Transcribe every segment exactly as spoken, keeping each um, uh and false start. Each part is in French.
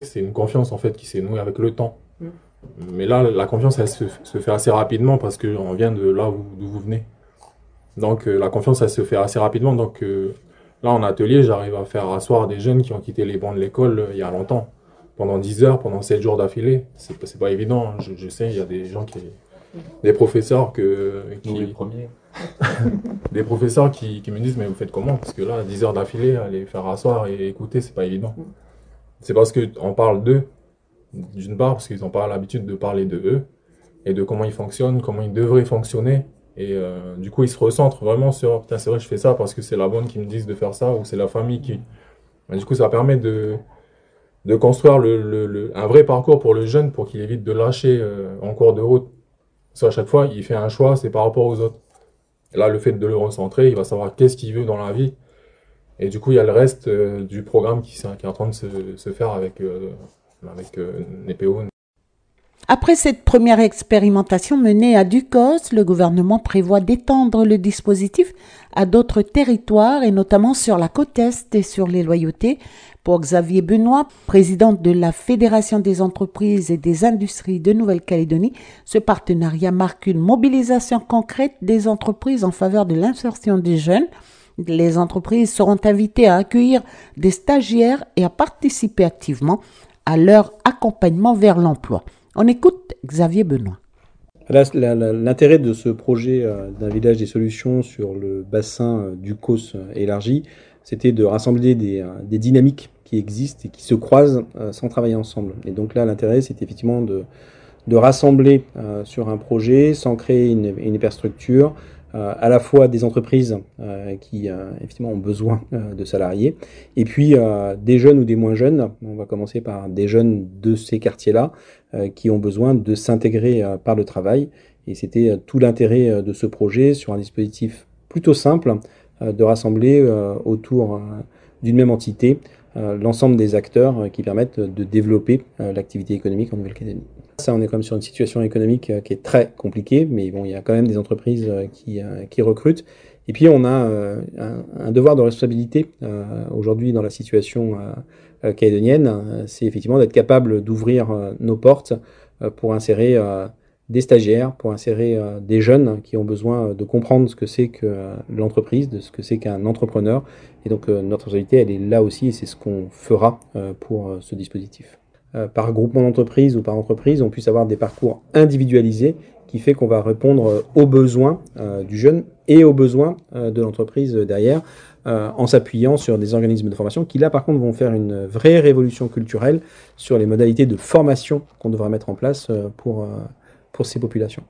C'est une confiance en fait qui s'est nouée avec le temps. Mm. Mais là, la confiance, elle se, se fait assez rapidement parce qu'on vient de là où, d'où vous venez. Donc euh, la confiance, elle se fait assez rapidement. Donc euh, là, en atelier, j'arrive à faire asseoir des jeunes qui ont quitté les bancs de l'école euh, il y a longtemps. Pendant dix heures, pendant sept jours d'affilée. C'est, c'est pas évident, hein. je, je sais, il y a des gens qui... Des professeurs que... Qui, Nous les premiers. des professeurs qui, qui me disent, mais vous faites comment? Parce que là, dix heures d'affilée, aller faire asseoir et écouter, c'est pas évident. C'est parce qu'on parle d'eux, d'une part, parce qu'ils n'ont pas l'habitude de parler de eux, et de comment ils fonctionnent, comment ils devraient fonctionner. Et euh, du coup, ils se recentrent vraiment sur, putain, c'est vrai, je fais ça parce que c'est la bonne qui me dit de faire ça, ou c'est la famille qui... Et du coup, ça permet de, de construire le, le, le, un vrai parcours pour le jeune, pour qu'il évite de lâcher euh, en cours de route. Parce qu'à chaque fois, il fait un choix, c'est par rapport aux autres. Et là, le fait de le recentrer, il va savoir qu'est-ce qu'il veut dans la vie. Et du coup, il y a le reste euh, du programme qui, qui est en train de se, se faire avec, euh, avec euh, Nepeo. Après cette première expérimentation menée à Ducos, le gouvernement prévoit d'étendre le dispositif à d'autres territoires et notamment sur la côte Est et sur les loyautés. Pour Xavier Benoît, président de la Fédération des entreprises et des industries de Nouvelle-Calédonie, ce partenariat marque une mobilisation concrète des entreprises en faveur de l'insertion des jeunes. Les entreprises seront invitées à accueillir des stagiaires et à participer activement à leur accompagnement vers l'emploi. On écoute Xavier Benoît. Là, la, la, l'intérêt de ce projet euh, d'un village des solutions sur le bassin euh, du Causse euh, élargi, c'était de rassembler des, euh, des dynamiques qui existent et qui se croisent euh, sans travailler ensemble. Et donc là, l'intérêt, c'est effectivement de, de rassembler euh, sur un projet sans créer une, une hyperstructure, euh, à la fois des entreprises euh, qui euh, effectivement ont besoin euh, de salariés, et puis euh, des jeunes ou des moins jeunes. On va commencer par des jeunes de ces quartiers-là euh, qui ont besoin de s'intégrer euh, par le travail. Et c'était euh, tout l'intérêt euh, de ce projet sur un dispositif plutôt simple euh, de rassembler euh, autour euh, d'une même entité euh, l'ensemble des acteurs euh, qui permettent de développer euh, l'activité économique en Nouvelle-Calédonie. Ça, on est quand même sur une situation économique qui est très compliquée, mais bon, il y a quand même des entreprises qui, qui recrutent. Et puis, on a un, un devoir de responsabilité euh, aujourd'hui dans la situation euh, calédonienne. C'est effectivement d'être capable d'ouvrir euh, nos portes euh, pour insérer euh, des stagiaires, pour insérer euh, des jeunes qui ont besoin de comprendre ce que c'est que euh, l'entreprise, de ce que c'est qu'un entrepreneur. Et donc, euh, notre responsabilité, elle est là aussi, et c'est ce qu'on fera euh, pour euh, ce dispositif. Euh, par groupement d'entreprise ou par entreprise, on puisse avoir des parcours individualisés qui fait qu'on va répondre aux besoins euh, du jeune et aux besoins euh, de l'entreprise derrière, euh, en s'appuyant sur des organismes de formation qui là par contre vont faire une vraie révolution culturelle sur les modalités de formation qu'on devra mettre en place euh, pour, euh, pour ces populations.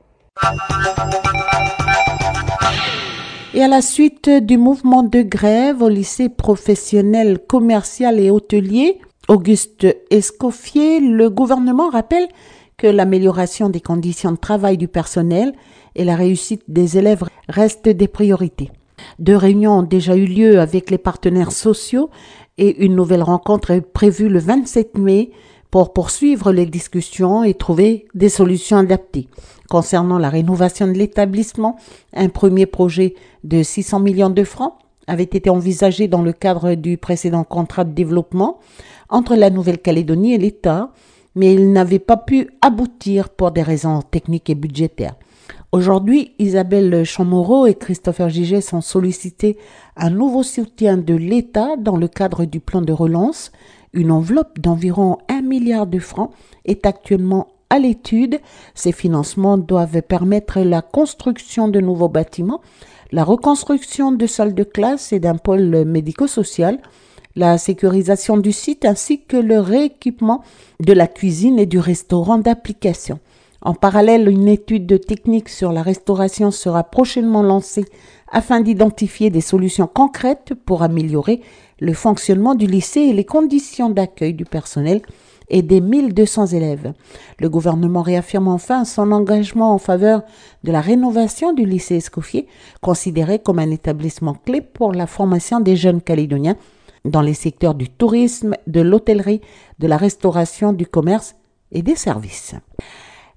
Et à la suite du mouvement de grève au lycée professionnel commercial et hôtelier, Auguste Escoffier, le gouvernement rappelle que l'amélioration des conditions de travail du personnel et la réussite des élèves restent des priorités. Deux réunions ont déjà eu lieu avec les partenaires sociaux et une nouvelle rencontre est prévue le vingt-sept mai pour poursuivre les discussions et trouver des solutions adaptées. Concernant la rénovation de l'établissement, un premier projet de six cents millions de francs avait été envisagé dans le cadre du précédent contrat de développement entre la Nouvelle-Calédonie et l'État, mais il n'avait pas pu aboutir pour des raisons techniques et budgétaires. Aujourd'hui, Isabelle Chamorro et Christopher Giget sont sollicités un nouveau soutien de l'État dans le cadre du plan de relance. Une enveloppe d'environ un milliard de francs est actuellement à l'étude. Ces financements doivent permettre la construction de nouveaux bâtiments, la reconstruction de salles de classe et d'un pôle médico-social, la sécurisation du site ainsi que le rééquipement de la cuisine et du restaurant d'application. En parallèle, une étude technique sur la restauration sera prochainement lancée afin d'identifier des solutions concrètes pour améliorer le fonctionnement du lycée et les conditions d'accueil du personnel et des mille deux cents élèves. Le gouvernement réaffirme enfin son engagement en faveur de la rénovation du lycée Escoffier, considéré comme un établissement clé pour la formation des jeunes calédoniens dans les secteurs du tourisme, de l'hôtellerie, de la restauration, du commerce et des services.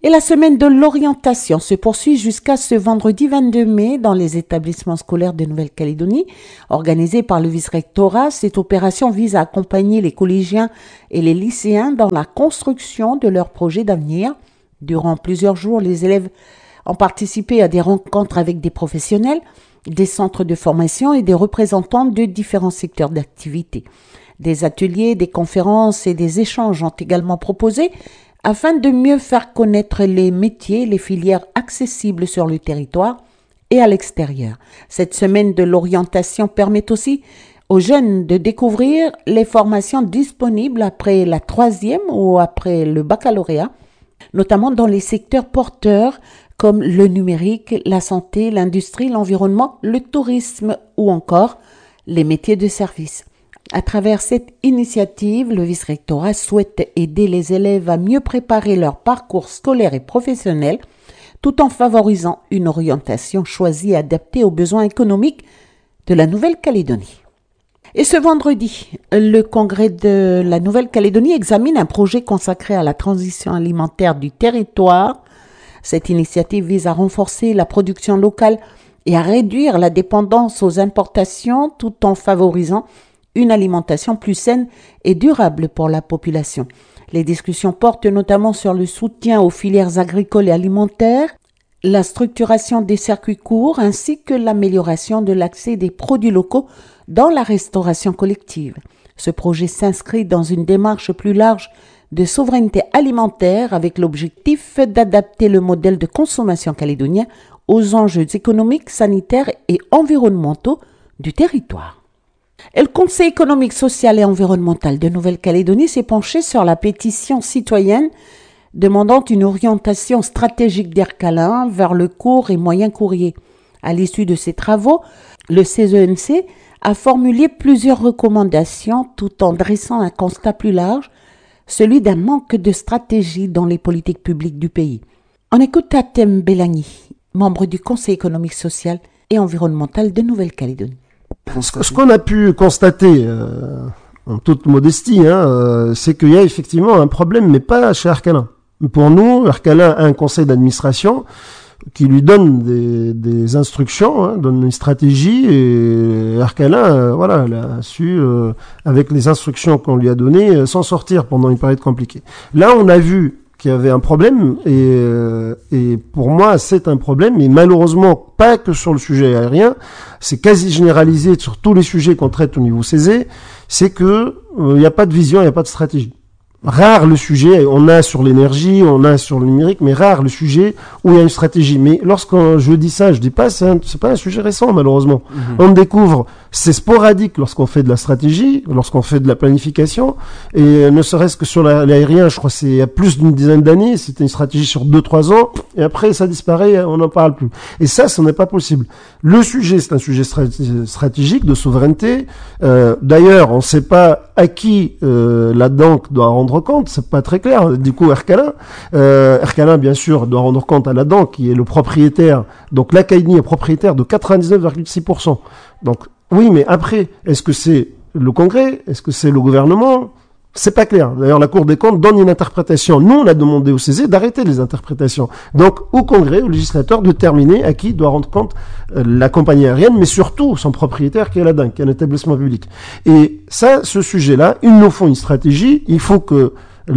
Et la semaine de l'orientation se poursuit jusqu'à ce vendredi vingt-deux mai dans les établissements scolaires de Nouvelle-Calédonie. Organisée par le vice-rectorat, cette opération vise à accompagner les collégiens et les lycéens dans la construction de leurs projets d'avenir. Durant plusieurs jours, les élèves ont participé à des rencontres avec des professionnels, des centres de formation et des représentants de différents secteurs d'activité. Des ateliers, des conférences et des échanges ont également proposé afin de mieux faire connaître les métiers, les filières accessibles sur le territoire et à l'extérieur. Cette semaine de l'orientation permet aussi aux jeunes de découvrir les formations disponibles après la troisième ou après le baccalauréat, notamment dans les secteurs porteurs comme le numérique, la santé, l'industrie, l'environnement, le tourisme ou encore les métiers de service. À travers cette initiative, le vice-rectorat souhaite aider les élèves à mieux préparer leur parcours scolaire et professionnel tout en favorisant une orientation choisie et adaptée aux besoins économiques de la Nouvelle-Calédonie. Et ce vendredi, le Congrès de la Nouvelle-Calédonie examine un projet consacré à la transition alimentaire du territoire. Cette initiative vise à renforcer la production locale et à réduire la dépendance aux importations tout en favorisant une alimentation plus saine et durable pour la population. Les discussions portent notamment sur le soutien aux filières agricoles et alimentaires, la structuration des circuits courts ainsi que l'amélioration de l'accès des produits locaux dans la restauration collective. Ce projet s'inscrit dans une démarche plus large de souveraineté alimentaire avec l'objectif d'adapter le modèle de consommation calédonien aux enjeux économiques, sanitaires et environnementaux du territoire. Et le Conseil économique, social et environnemental de Nouvelle-Calédonie s'est penché sur la pétition citoyenne demandant une orientation stratégique d'Ercalin vers le court et moyen courrier. À l'issue de ces travaux, le C E N C a formulé plusieurs recommandations tout en dressant un constat plus large, celui d'un manque de stratégie dans les politiques publiques du pays. On écoute Tatem Belani, membre du Conseil économique, social et environnemental de Nouvelle-Calédonie. Ce qu'on a pu constater, euh, en toute modestie, hein, euh, c'est qu'il y a effectivement un problème, mais pas chez Ercalin. Pour nous, Ercalin a un conseil d'administration qui lui donne des, des instructions, hein, donne une stratégie, et Ercalin, euh, voilà, elle a su, euh, avec les instructions qu'on lui a données, euh, s'en sortir pendant une période compliquée. Là, on a vu qu'il y avait un problème, et, euh, et pour moi, c'est un problème, et malheureusement, pas que sur le sujet aérien, c'est quasi généralisé sur tous les sujets qu'on traite au niveau C E S E, c'est que il euh, n'y a pas de vision, il n'y a pas de stratégie. Rare le sujet, on a sur l'énergie, on a sur le numérique, mais rare le sujet où il y a une stratégie. Mais lorsque je dis ça, je dis pas, c'est, un, c'est pas un sujet récent, malheureusement. Mmh. On découvre, c'est sporadique lorsqu'on fait de la stratégie, lorsqu'on fait de la planification, et ne serait-ce que sur la, l'aérien, je crois que c'est il y a plus d'une dizaine d'années, c'était une stratégie sur deux, trois ans, et après ça disparaît, on n'en parle plus. Et ça, ce n'est pas possible. Le sujet, c'est un sujet stratégique de souveraineté. Euh, d'ailleurs, on ne sait pas à qui euh, la D A N C doit rendre compte, c'est pas très clair. Du coup, Ercalin, euh, Ercalin, bien sûr, doit rendre compte à la D A N C, qui est le propriétaire. Donc, l'Académie est propriétaire de quatre-vingt-dix-neuf virgule six pour cent. Donc, oui, mais après, est-ce que c'est le Congrès? Est-ce que c'est le gouvernement? C'est pas clair. D'ailleurs, la Cour des comptes donne une interprétation. Nous, on a demandé au C E S E d'arrêter les interprétations. Donc, au Congrès, au législateur, de terminer à qui doit rendre compte euh, la compagnie aérienne, mais surtout son propriétaire qui est la D A N C, qui est un établissement public. Et ça, ce sujet-là, il nous faut une stratégie. Il faut que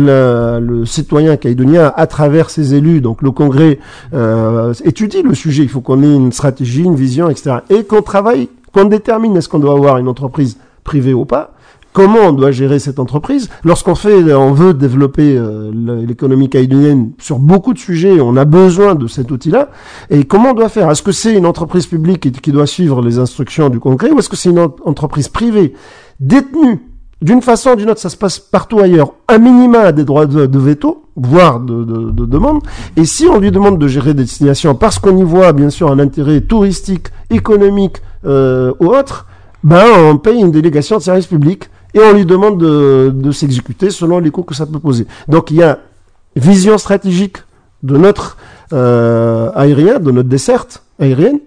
le, le citoyen calédonien, à travers ses élus, donc le Congrès, euh, étudie le sujet. Il faut qu'on ait une stratégie, une vision, et cetera. Et qu'on travaille, qu'on détermine est-ce qu'on doit avoir une entreprise privée ou pas. Comment on doit gérer cette entreprise? Lorsqu'on fait, on veut développer euh, l'économie calédonienne sur beaucoup de sujets, on a besoin de cet outil-là. Et comment on doit faire? Est-ce que c'est une entreprise publique qui, qui doit suivre les instructions du Congrès, ou est-ce que c'est une entreprise privée détenue d'une façon ou d'une autre? Ça se passe partout ailleurs. Un minima a des droits de, de veto, voire de, de, de demande. Et si on lui demande de gérer des destinations parce qu'on y voit bien sûr un intérêt touristique, économique euh, ou autre, ben on paye une délégation de service public. Et on lui demande de, de s'exécuter selon les coûts que ça peut poser. Donc il y a vision stratégique de notre euh, aérien, de notre desserte aérienne,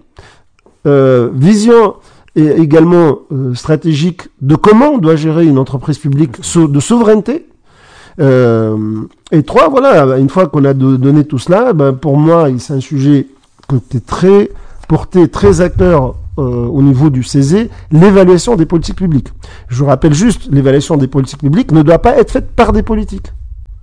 euh, vision et également euh, stratégique de comment on doit gérer une entreprise publique so- de souveraineté. Euh, euh, et trois, voilà, une fois qu'on a de, donné tout cela, ben, pour moi, c'est un sujet que tu es très porté, très acteur euh, au niveau du C E S E, l'évaluation des politiques publiques. Je vous rappelle juste, l'évaluation des politiques publiques ne doit pas être faite par des politiques.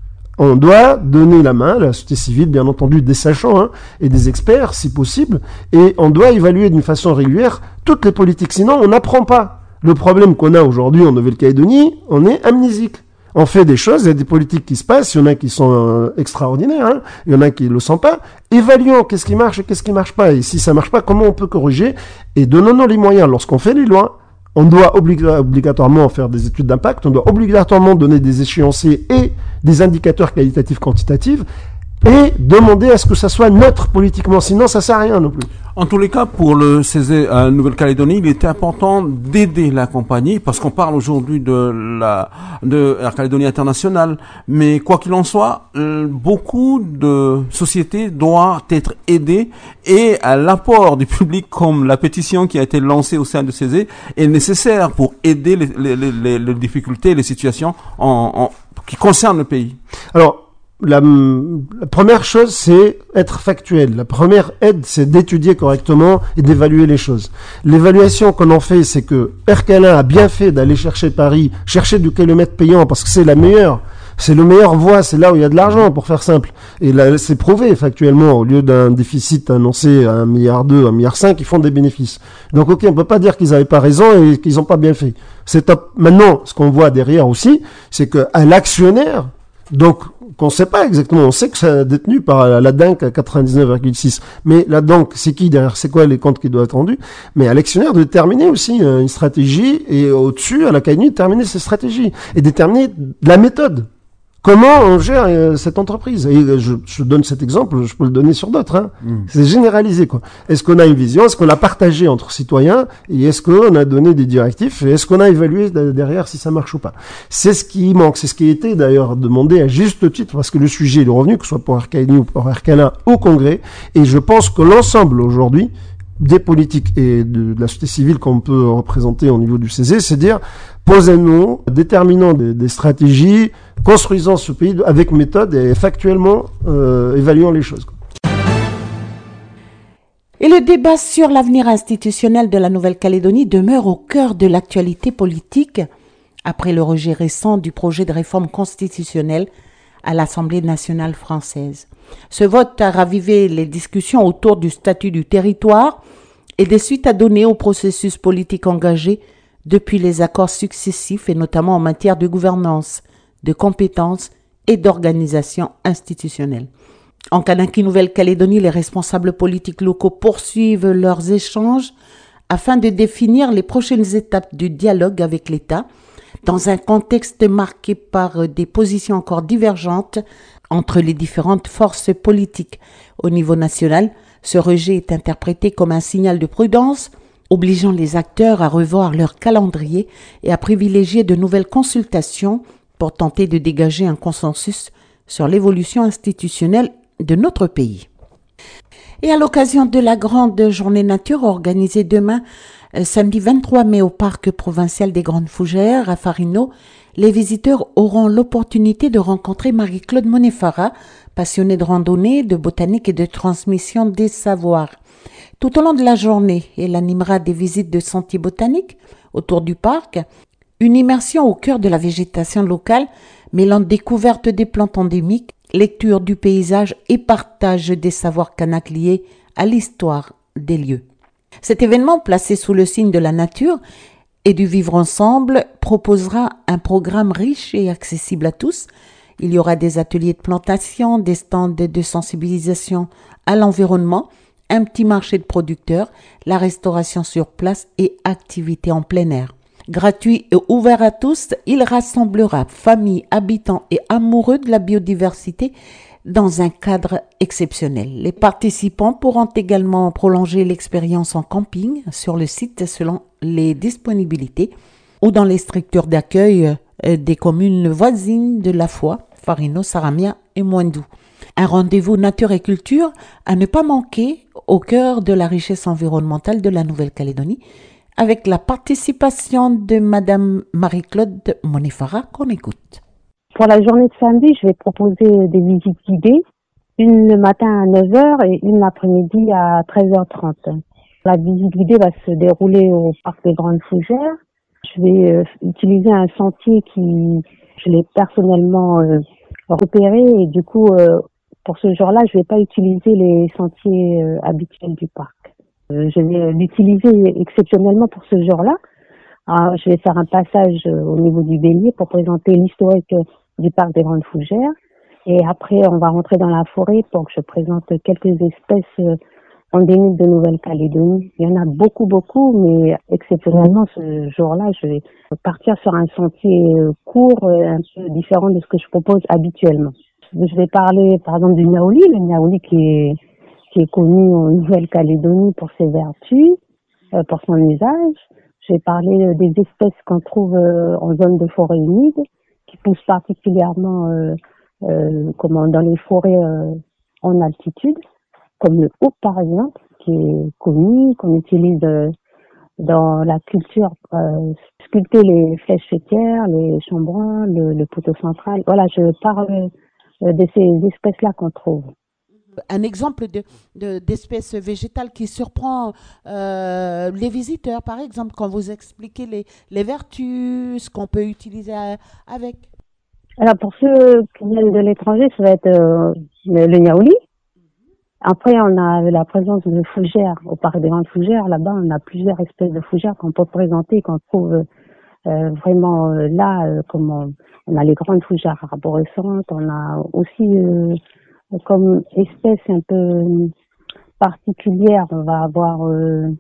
On doit donner la main à la société civile, bien entendu, des sachants hein, et des experts, si possible, et on doit évaluer d'une façon régulière toutes les politiques. Sinon, on n'apprend pas. Le problème qu'on a aujourd'hui en Nouvelle-Calédonie, on est amnésique. On fait des choses, il y a des politiques qui se passent, il y en a qui sont euh, extraordinaires, hein, il y en a qui ne le sentent pas. Évaluons qu'est-ce qui marche et qu'est-ce qui ne marche pas. Et si ça ne marche pas, comment on peut corriger? Et donnons-nous les moyens. Lorsqu'on fait les lois, on doit oblig- obligatoirement faire des études d'impact, on doit obligatoirement donner des échéanciers et des indicateurs qualitatifs, quantitatifs, et demander à ce que ça soit neutre politiquement, sinon ça ne sert à rien non plus. En tous les cas, pour le C E S E à Nouvelle-Calédonie, il était important d'aider la compagnie, parce qu'on parle aujourd'hui de la de Air Calédonie International, mais quoi qu'il en soit, euh, beaucoup de sociétés doivent être aidées, et à l'apport du public, comme la pétition qui a été lancée au sein de C E S E, est nécessaire pour aider les, les, les, les difficultés, les situations en, en, qui concernent le pays. Alors, La, la première chose, c'est être factuel. La première aide, c'est d'étudier correctement et d'évaluer les choses. L'évaluation qu'on en fait, c'est que Air Calin a bien fait d'aller chercher Paris, chercher du kilomètre payant, parce que c'est la meilleure, c'est le meilleur voie, c'est là où il y a de l'argent, pour faire simple. Et là, c'est prouvé factuellement, au lieu d'un déficit annoncé à un milliard deux, un milliard cinq, ils font des bénéfices. Donc ok, on peut pas dire qu'ils n'avaient pas raison et qu'ils n'ont pas bien fait. C'est top. Maintenant, ce qu'on voit derrière aussi, c'est que à l'actionnaire, donc qu'on ne sait pas exactement, on sait que c'est détenu par la D A N C à quatre-vingt-dix-neuf virgule six, mais la D A N C, c'est qui derrière, c'est quoi les comptes qui doivent être rendus, mais à l'actionnaire de déterminer aussi une stratégie, et au-dessus, à la C A I N U, de déterminer ses stratégies, et déterminer la méthode. Comment on gère euh, cette entreprise? Et euh, je, je donne cet exemple, je peux le donner sur d'autres. Hein. Mmh. C'est généralisé, quoi. Est-ce qu'on a une vision? Est-ce qu'on l'a partagée entre citoyens? Et est-ce qu'on a donné des directifs? Et est-ce qu'on a évalué derrière si ça marche ou pas? C'est ce qui manque. C'est ce qui a été d'ailleurs demandé à juste titre, parce que le sujet est revenu, que ce soit pour Air Calédonie ou pour Air Calin, au Congrès. Et je pense que l'ensemble aujourd'hui des politiques et de, de la société civile qu'on peut représenter au niveau du C E S E, c'est dire, posez-nous, déterminons des, des stratégies, construisons ce pays avec méthode et factuellement euh, évaluons les choses. Et le débat sur l'avenir institutionnel de la Nouvelle-Calédonie demeure au cœur de l'actualité politique après le rejet récent du projet de réforme constitutionnelle à l'Assemblée nationale française. Ce vote a ravivé les discussions autour du statut du territoire et des suites à donner au processus politique engagé depuis les accords successifs et notamment en matière de gouvernance, de compétences et d'organisation institutionnelle. En Kanaki Nouvelle-Calédonie, les responsables politiques locaux poursuivent leurs échanges afin de définir les prochaines étapes du dialogue avec l'État dans un contexte marqué par des positions encore divergentes entre les différentes forces politiques. Au niveau national, ce rejet est interprété comme un signal de prudence, obligeant les acteurs à revoir leur calendrier et à privilégier de nouvelles consultations pour tenter de dégager un consensus sur l'évolution institutionnelle de notre pays. Et à l'occasion de la grande journée nature organisée demain, euh, samedi vingt-trois mai au parc provincial des Grandes Fougères à Farino, les visiteurs auront l'opportunité de rencontrer Marie-Claude Monefara, passionnée de randonnée, de botanique et de transmission des savoirs. Tout au long de la journée, elle animera des visites de sentiers botaniques autour du parc, une immersion au cœur de la végétation locale, mêlant découverte des plantes endémiques, lecture du paysage et partage des savoirs kanaks liés à l'histoire des lieux. Cet événement, placé sous le signe de la nature et du vivre ensemble, proposera un programme riche et accessible à tous. Il y aura des ateliers de plantation, des stands de sensibilisation à l'environnement, un petit marché de producteurs, la restauration sur place et activités en plein air. Gratuit et ouvert à tous, il rassemblera familles, habitants et amoureux de la biodiversité dans un cadre exceptionnel. Les participants pourront également prolonger l'expérience en camping sur le site selon les disponibilités ou dans les structures d'accueil des communes voisines de La Foix, Farino, Saramia et Moindou. Un rendez-vous nature et culture à ne pas manquer au cœur de la richesse environnementale de la Nouvelle-Calédonie, avec la participation de Madame Marie-Claude Monefara qu'on écoute. pour la journée de samedi, je vais proposer des visites guidées, une le matin à neuf heures et une l'après-midi à treize heures trente. La visite guidée va se dérouler au parc des Grandes Fougères. Je vais euh, utiliser un sentier qui, je l'ai personnellement euh, repéré et du coup, euh, pour ce jour-là, je vais pas utiliser les sentiers euh, habituels du parc. Euh, je vais l'utiliser exceptionnellement pour ce jour-là. Alors, je vais faire un passage euh, au niveau du Bélier pour présenter l'historique euh, du parc des Grandes Fougères. Et après, on va rentrer dans la forêt pour que je présente quelques espèces euh, endémiques de Nouvelle-Calédonie. Il y en a beaucoup, beaucoup, mais exceptionnellement, ce jour-là, je vais partir sur un sentier euh, court, euh, un peu différent de ce que je propose habituellement. Je vais parler, par exemple, du niaouli, le niaouli qui est, qui est connu en Nouvelle-Calédonie pour ses vertus, euh, pour son usage. Je vais parler euh, des espèces qu'on trouve euh, en zone de forêt humide, qui poussent particulièrement euh, euh, comment, dans les forêts euh, en altitude, comme le houppe par exemple, qui est connu, qu'on utilise euh, dans la culture, euh, sculpter les flèches fêtières, les chambranles, le, le poteau central. Voilà, je parle euh, de ces espèces-là qu'on trouve. Un exemple de, de, d'espèce végétale qui surprend euh, les visiteurs, par exemple, quand vous expliquez les, les vertus, ce qu'on peut utiliser à, avec. Alors pour ceux qui viennent de l'étranger, ça va être euh, le, le niaouli. Après, on a la présence de fougères au parc des Grandes Fougères. Là-bas, on a plusieurs espèces de fougères qu'on peut présenter, qu'on trouve euh, vraiment euh, là. Euh, comme on, on a les grandes fougères arborescentes, on a aussi euh, comme espèce un peu particulière, on va avoir euh,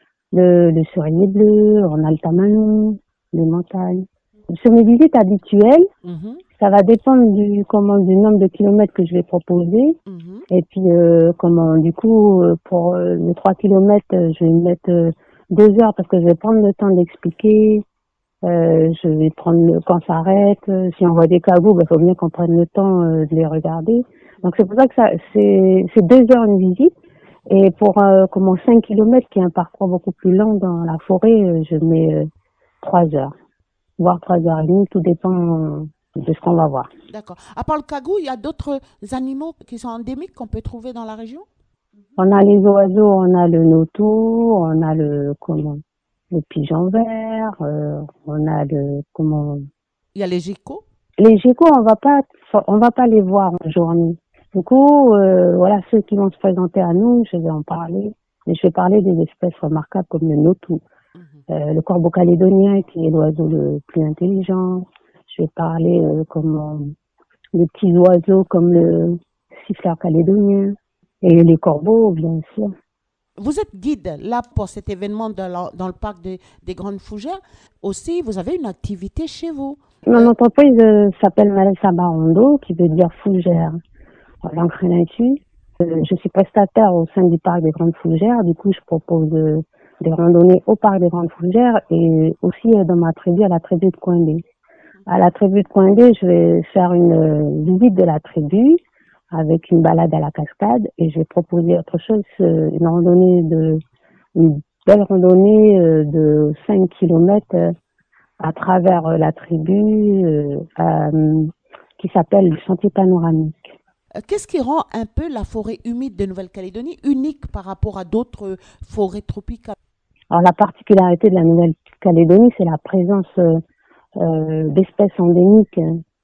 le, le cerisier bleu, on a le tamanon, les montagnes. Sur mes visites habituelles, Mm-hmm. ça va dépendre du comment du nombre de kilomètres que je vais proposer. Mm-hmm. Et puis euh, comment du coup euh, pour euh, les trois kilomètres, euh, je vais mettre euh, deux heures parce que je vais prendre le temps d'expliquer. Euh, je vais prendre le, quand ça arrête. Euh, si on voit des cagoux, il faut bien qu'on prenne le temps euh, de les regarder. Donc c'est pour ça que ça c'est c'est deux heures une visite. Et pour euh, comment cinq kilomètres, qui est un parcours beaucoup plus long dans la forêt, euh, je mets euh, trois heures, voire trois heures et demie. Tout dépend euh, de ce qu'on va voir. D'accord. À part le cagou, il y a d'autres animaux qui sont endémiques qu'on peut trouver dans la région? On a les oiseaux, on a le noto, on a le comment le pigeon vert, euh, on a le comment Il y a les geckos. les geckos, on va pas on va pas les voir en journée. Du coup, euh, voilà, ceux qui vont se présenter à nous, je vais en parler. Et je vais parler des espèces remarquables comme le noto, Mm-hmm. euh, le corbeau calédonien qui est l'oiseau le plus intelligent. Je vais parler euh, comme les petits oiseaux comme le siffleur calédonien et les corbeaux, bien sûr. Vous êtes guide là pour cet événement dans, la- dans le parc des, des Grandes Fougères. Aussi, vous avez une activité chez vous. Mon Euh, entreprise euh, s'appelle Malesa Barondo, qui veut dire fougère en langue crénature. Euh, je suis prestataire au sein du parc des Grandes Fougères. Du coup, je propose euh, des randonnées au parc des Grandes Fougères et aussi euh, dans ma tribu, à la tribu de Coindé. À la tribu de Coindé, je vais faire une euh, visite de la tribu avec une balade à la cascade et je vais proposer autre chose, euh, une randonnée de, une belle randonnée euh, de cinq kilomètres euh, à travers euh, la tribu euh, euh, qui s'appelle le Sentier Panoramique. euh, Qu'est-ce qui rend un peu la forêt humide de Nouvelle-Calédonie unique par rapport à d'autres euh, forêts tropicales? Alors la particularité de la Nouvelle-Calédonie, c'est la présence euh, euh, d'espèces endémiques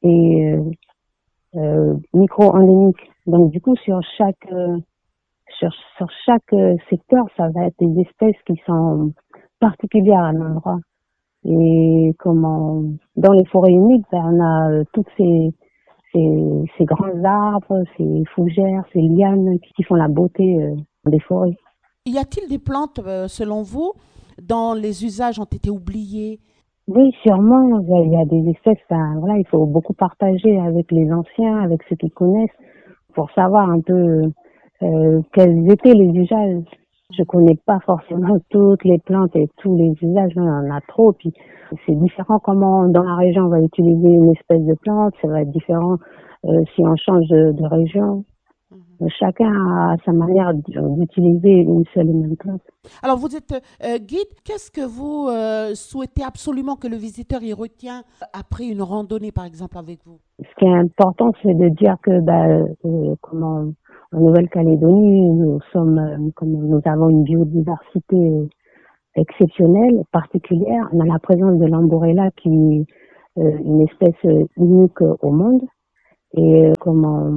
et euh, euh, micro-endémiques. Donc du coup, sur chaque euh, sur, sur chaque euh, secteur, ça va être des espèces qui sont particulières à l'endroit. Et comment dans les forêts humides, ben, on a euh, toutes ces, ces ces grands arbres, ces fougères, ces lianes qui, qui font la beauté euh, des forêts. Y a-t-il des plantes, euh, selon vous, dont les usages ont été oubliés? Oui, sûrement, il y a, il y a des espèces, ben, voilà, il faut beaucoup partager avec les anciens, avec ceux qui connaissent, pour savoir un peu euh, quels étaient les usages. Je connais pas forcément toutes les plantes et tous les usages, il y en a trop, puis c'est différent comment dans la région on va utiliser une espèce de plante, ça va être différent euh, si on change de, de région. Mhm. Chacun a sa manière d'utiliser une seule et même plante. Alors, vous êtes euh, guide. Qu'est-ce que vous euh, souhaitez absolument que le visiteur y retient après une randonnée, par exemple, avec vous? Ce qui est important, c'est de dire que, bah, euh, comment, en Nouvelle-Calédonie, nous sommes, euh, comment, nous avons une biodiversité euh, exceptionnelle, particulière. On a la présence de l'amborella, qui est euh, une espèce euh, unique euh, au monde. Et euh, comment,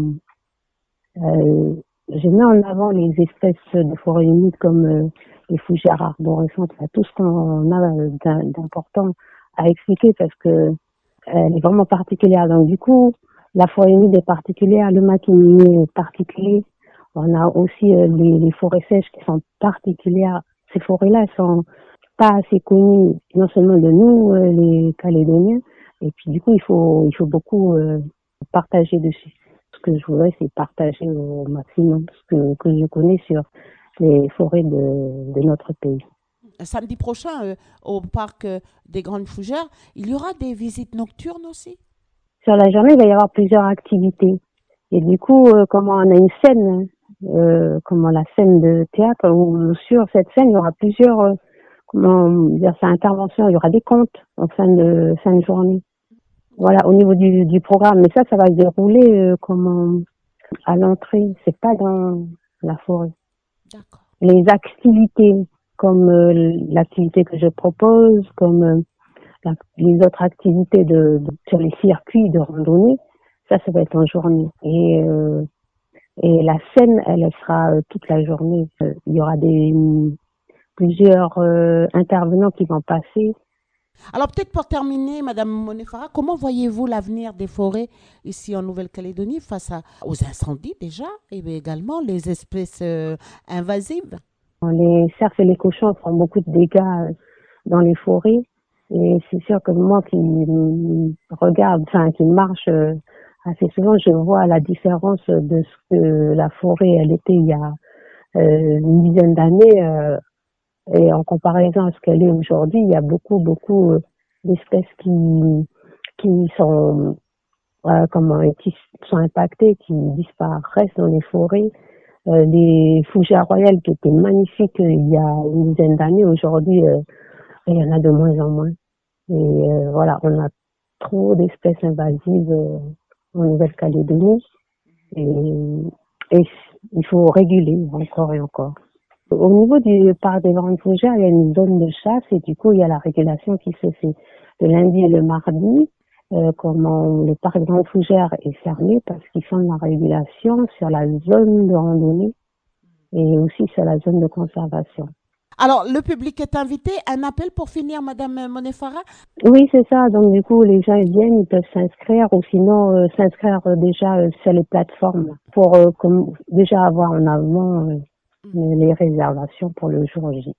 euh, je mets en avant les espèces de forêts humides comme euh, les fougères arborescentes, enfin, tout ce qu'on a d'important à expliquer parce que elle est vraiment particulière. Donc du coup, la forêt humide est particulière, le maquis est particulier. On a aussi euh, les, les forêts sèches qui sont particulières. Ces forêts-là sont pas assez connues, non seulement de nous, euh, les Calédoniens, et puis du coup, il faut il faut beaucoup euh, partager dessus. Ce que je voudrais, c'est partager au maximum ce que, que je connais sur les forêts de, de notre pays. Samedi prochain, euh, au parc euh, des Grandes Fougères, il y aura des visites nocturnes aussi? Sur la journée, il va y avoir plusieurs activités. Et du coup, euh, comment on a une scène, euh, comment la scène de théâtre, où sur cette scène, il y aura plusieurs, euh, comment dire, ça, interventions, il y aura des contes en fin de, fin de journée. Voilà, au niveau du, du programme. Mais ça, ça va se dérouler euh, comment, à l'entrée. C'est pas dans la forêt. D'accord. Les activités, comme euh, l'activité que je propose, comme euh, la, les autres activités de, de sur les circuits de randonnée, ça, ça va être en journée. Et euh, et la scène, elle, elle sera euh, toute la journée. Euh, il y aura des plusieurs euh, intervenants qui vont passer. Alors peut-être pour terminer, Madame Monefara, comment voyez-vous l'avenir des forêts ici en Nouvelle-Calédonie face à, aux incendies déjà et également les espèces euh, invasives? Les cerfs et les cochons font beaucoup de dégâts dans les forêts et c'est sûr que moi qui regarde, enfin qui marche assez souvent, je vois la différence de ce que la forêt elle était il y a euh, une dizaine d'années euh, et en comparaison à ce qu'elle est aujourd'hui, il y a beaucoup beaucoup d'espèces qui qui sont euh, comment qui sont impactées, qui disparaissent dans les forêts. Euh, les fougères royales qui étaient magnifiques euh, il y a une dizaine d'années, aujourd'hui, euh, il y en a de moins en moins. Et euh, voilà, on a trop d'espèces invasives euh, en Nouvelle-Calédonie. Et, et il faut réguler encore et encore. Au niveau du parc des Grandes Fougères, il y a une zone de chasse et du coup, il y a la régulation qui se fait le lundi et le mardi. Euh, comment le parc des Grandes Fougères est fermé parce qu'ils font de la régulation sur la zone de randonnée et aussi sur la zone de conservation. Alors, le public est invité. Un appel pour finir, Madame Monefara? Oui, c'est ça. Donc, du coup, les gens ils viennent, ils peuvent s'inscrire ou sinon euh, s'inscrire euh, déjà euh, sur les plateformes pour euh, comme, déjà avoir en avant euh, les réservations pour le jour J.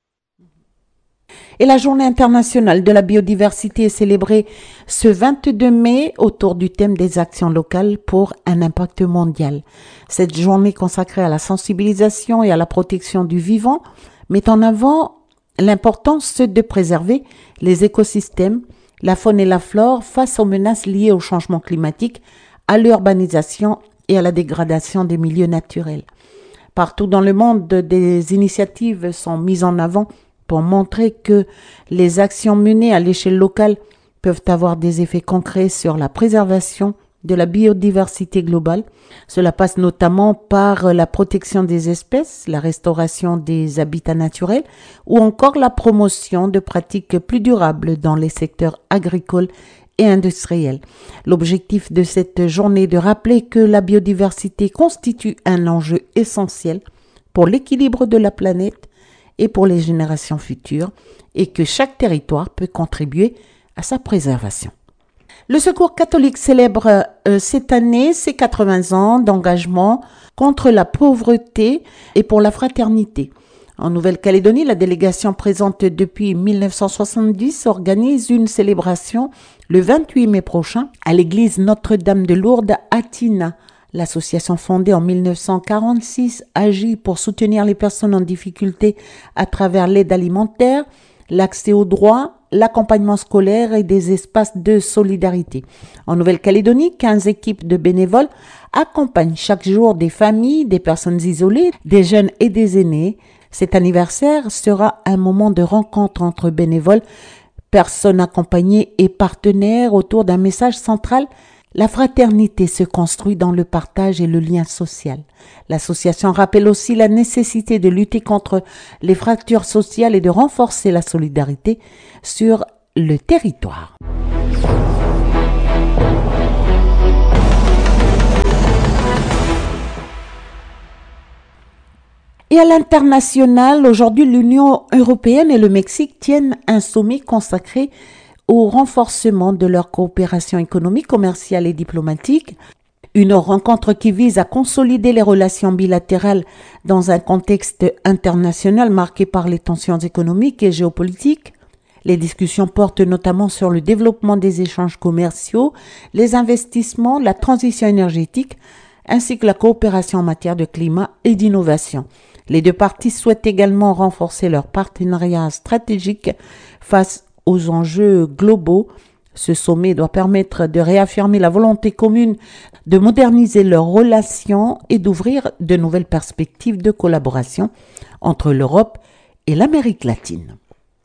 Et la Journée internationale de la biodiversité est célébrée ce vingt-deux mai autour du thème des actions locales pour un impact mondial. Cette journée consacrée à la sensibilisation et à la protection du vivant met en avant l'importance de préserver les écosystèmes, la faune et la flore face aux menaces liées au changement climatique, à l'urbanisation et à la dégradation des milieux naturels. Partout dans le monde, des initiatives sont mises en avant pour montrer que les actions menées à l'échelle locale peuvent avoir des effets concrets sur la préservation de la biodiversité globale. Cela passe notamment par la protection des espèces, la restauration des habitats naturels ou encore la promotion de pratiques plus durables dans les secteurs agricoles et industriels. L'objectif de cette journée est de rappeler que la biodiversité constitue un enjeu essentiel pour l'équilibre de la planète et pour les générations futures, et que chaque territoire peut contribuer à sa préservation. Le Secours catholique célèbre euh, cette année ses quatre-vingts ans d'engagement contre la pauvreté et pour la fraternité. En Nouvelle-Calédonie, la délégation présente depuis mille neuf cent soixante-dix organise une célébration le vingt-huit mai prochain à l'église Notre-Dame de Lourdes à Tina. L'association fondée en mille neuf cent quarante-six agit pour soutenir les personnes en difficulté à travers l'aide alimentaire, l'accès aux droits, l'accompagnement scolaire et des espaces de solidarité. En Nouvelle-Calédonie, quinze équipes de bénévoles accompagnent chaque jour des familles, des personnes isolées, des jeunes et des aînés. Cet anniversaire sera un moment de rencontre entre bénévoles, personnes accompagnées et partenaires autour d'un message central. La fraternité se construit dans le partage et le lien social. L'association rappelle aussi la nécessité de lutter contre les fractures sociales et de renforcer la solidarité sur le territoire. Et à l'international, aujourd'hui, l'Union européenne et le Mexique tiennent un sommet consacré au renforcement de leur coopération économique, commerciale et diplomatique. Une rencontre qui vise à consolider les relations bilatérales dans un contexte international marqué par les tensions économiques et géopolitiques. Les discussions portent notamment sur le développement des échanges commerciaux, les investissements, la transition énergétique, ainsi que la coopération en matière de climat et d'innovation. Les deux parties souhaitent également renforcer leur partenariat stratégique face aux enjeux globaux. Ce sommet doit permettre de réaffirmer la volonté commune de moderniser leurs relations et d'ouvrir de nouvelles perspectives de collaboration entre l'Europe et l'Amérique latine.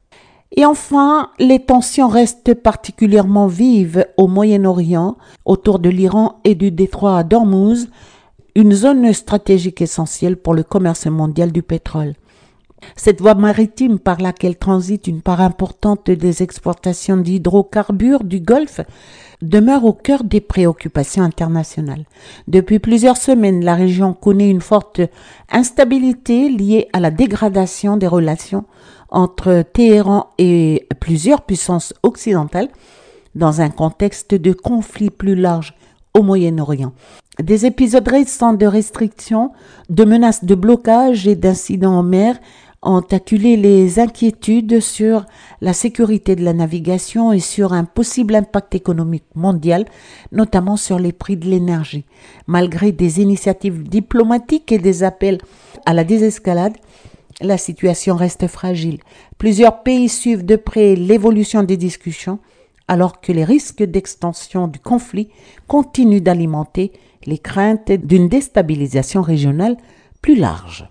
Et enfin, les tensions restent particulièrement vives au Moyen-Orient, autour de l'Iran et du détroit d'Ormuz, une zone stratégique essentielle pour le commerce mondial du pétrole. Cette voie maritime par laquelle transite une part importante des exportations d'hydrocarbures du Golfe demeure au cœur des préoccupations internationales. Depuis plusieurs semaines, la région connaît une forte instabilité liée à la dégradation des relations entre Téhéran et plusieurs puissances occidentales dans un contexte de conflit plus large au Moyen-Orient. Des épisodes récents de restrictions, de menaces de blocage et d'incidents en mer ont acculé les inquiétudes sur la sécurité de la navigation et sur un possible impact économique mondial, notamment sur les prix de l'énergie. Malgré des initiatives diplomatiques et des appels à la désescalade, la situation reste fragile. Plusieurs pays suivent de près l'évolution des discussions, alors que les risques d'extension du conflit continuent d'alimenter les craintes d'une déstabilisation régionale plus large.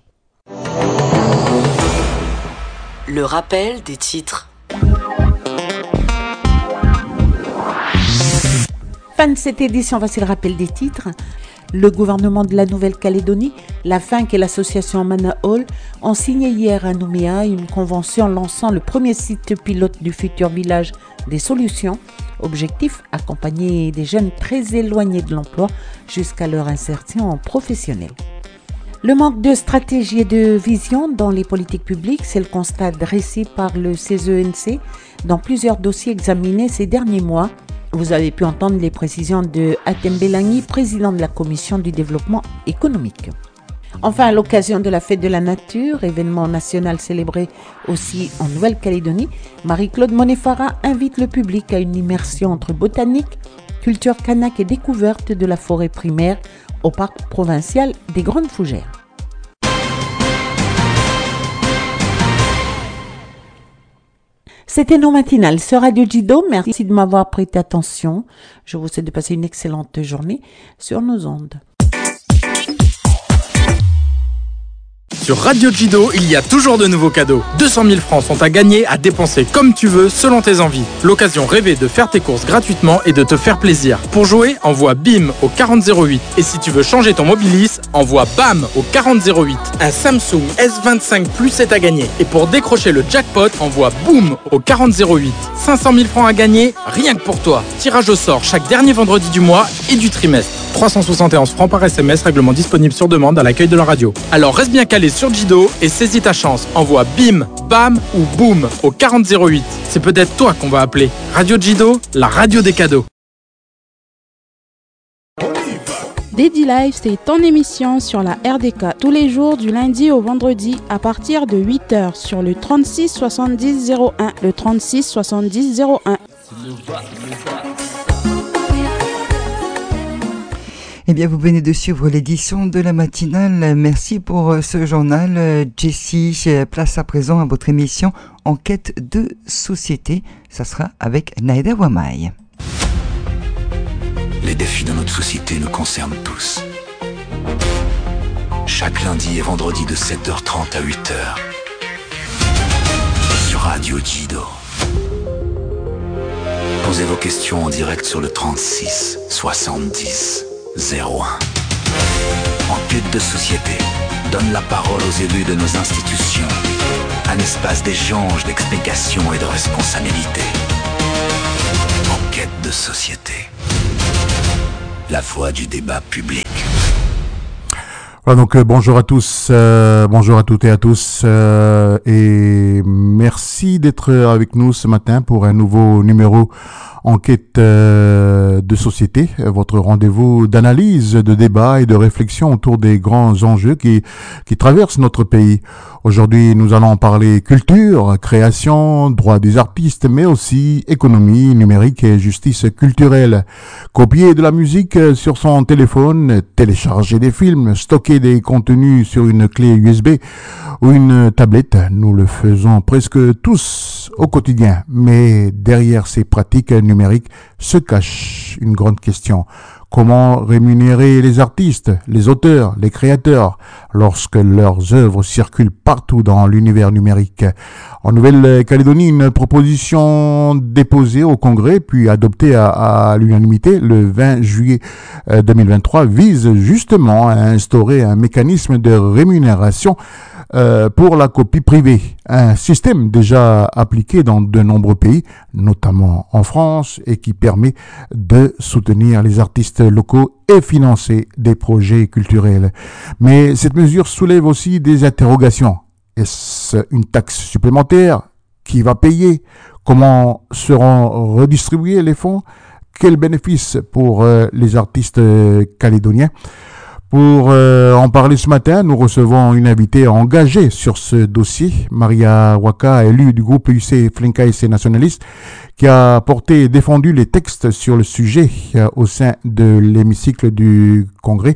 Le rappel des titres. Fin de cette édition, voici le rappel des titres. Le gouvernement de la Nouvelle-Calédonie, la F I N C et l'association Manahol ont signé hier à Nouméa une convention lançant le premier site pilote du futur village des solutions. Objectif, accompagner des jeunes très éloignés de l'emploi jusqu'à leur insertion professionnelle. Le manque de stratégie et de vision dans les politiques publiques, c'est le constat dressé par le C E N C dans plusieurs dossiers examinés ces derniers mois. Vous avez pu entendre les précisions de Hatem Belani, président de la Commission du développement économique. Enfin, à l'occasion de la fête de la nature, événement national célébré aussi en Nouvelle-Calédonie, Marie-Claude Monefara invite le public à une immersion entre botanique, culture kanak et découverte de la forêt primaire au parc provincial des Grandes Fougères. C'était nos matinales sur Radio Jido. Merci de m'avoir prêté attention. Je vous souhaite de passer une excellente journée sur nos ondes. Sur Radio Jido, il y a toujours de nouveaux cadeaux. deux cent mille francs sont à gagner, à dépenser comme tu veux, selon tes envies. L'occasion rêvée de faire tes courses gratuitement et de te faire plaisir. Pour jouer, envoie BIM au quarante zéro huit. Et si tu veux changer ton Mobilis, envoie BAM au quarante zéro huit. Un Samsung S vingt-cinq Plus est à gagner. Et pour décrocher le jackpot, envoie BOOM au quarante zéro huit. cinq cent mille francs à gagner, rien que pour toi. Tirage au sort chaque dernier vendredi du mois et du trimestre. trois cent soixante et onze francs par S M S, règlement disponible sur demande à l'accueil de la radio. Alors reste bien calé sur Jido et saisis ta chance. Envoie BIM, BAM ou BOOM au quarante zéro huit. C'est peut-être toi qu'on va appeler. Radio Jido, la radio des cadeaux. Daddy Live, c'est ton émission sur la R D K tous les jours du lundi au vendredi à partir de huit heures sur le trente-six soixante-dix zéro un. Le trente-six soixante-dix zéro un. Eh bien, vous venez de suivre l'édition de la matinale. Merci pour ce journal. Jessie, place à présent à votre émission Enquête de société. Ça sera avec Naïda Wamaï. Les défis de notre société nous concernent tous. Chaque lundi et vendredi de sept heures trente à huit heures. Sur Radio Jido. Posez vos questions en direct sur le trente-six soixante-dix zéro un. Enquête de société donne la parole aux élus de nos institutions. Un espace d'échange, d'explication et de responsabilité. Enquête de société. La voix du débat public. Voilà, donc euh, bonjour à tous, euh, bonjour à toutes et à tous, euh, et merci d'être avec nous ce matin pour un nouveau numéro Enquête euh, de société, votre rendez-vous d'analyse, de débat et de réflexion autour des grands enjeux qui qui traversent notre pays. Aujourd'hui, nous allons parler culture, création, droits des artistes, mais aussi économie numérique et justice culturelle. Copier de la musique sur son téléphone, télécharger des films, stocker des contenus sur une clé U S B ou une tablette, nous le faisons presque tous au quotidien. Mais derrière ces pratiques numériques se cache une grande question. Comment rémunérer les artistes, les auteurs, les créateurs lorsque leurs œuvres circulent partout dans l'univers numérique? En Nouvelle-Calédonie, une proposition déposée au Congrès puis adoptée à, à l'unanimité le vingt juillet deux mille vingt-trois vise justement à instaurer un mécanisme de rémunération Euh, pour la copie privée, un système déjà appliqué dans de nombreux pays, notamment en France, et qui permet de soutenir les artistes locaux et financer des projets culturels. Mais cette mesure soulève aussi des interrogations. Est-ce une taxe supplémentaire? Qui va payer? Comment seront redistribués les fonds? Quels bénéfices pour euh, les artistes euh, calédoniens? Pour euh, en parler ce matin, nous recevons une invitée engagée sur ce dossier, Maria Waka, élue du groupe U C Flinkaïsé nationaliste, qui a porté et défendu les textes sur le sujet euh, au sein de l'hémicycle du Congrès.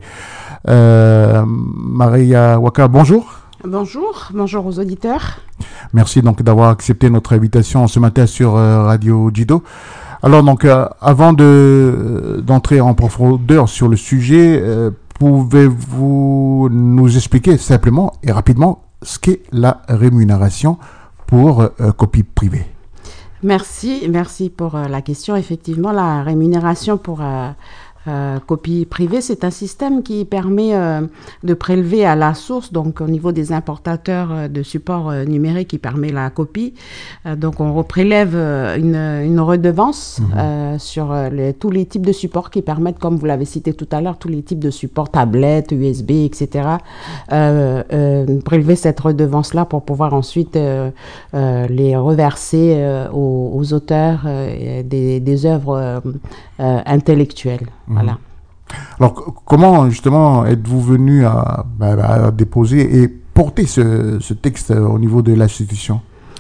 Euh, Maria Waka, bonjour. Bonjour, bonjour aux auditeurs. Merci donc d'avoir accepté notre invitation ce matin sur euh, Radio Jido. Alors donc, euh, avant de d'entrer en profondeur sur le sujet, euh, pouvez-vous nous expliquer simplement et rapidement ce qu'est la rémunération pour euh, copie privée? Merci, merci pour euh, la question. Effectivement, la rémunération pour euh, euh, copie privée, c'est un système qui permet euh, de prélever à la source, donc au niveau des importateurs euh, de supports euh, numériques, qui permet la copie. Euh, donc on prélève euh, une, une redevance mmh. euh, sur euh, les, tous les types de supports qui permettent, comme vous l'avez cité tout à l'heure, tous les types de supports, tablettes, U S B, et cetera. Euh, euh, prélever cette redevance-là pour pouvoir ensuite euh, euh, les reverser euh, aux, aux auteurs euh, des, des œuvres euh, euh, intellectuelles. Mmh. Voilà. Alors, c- comment justement êtes-vous venu à, bah, à déposer et porter ce, ce texte au niveau de l'institution?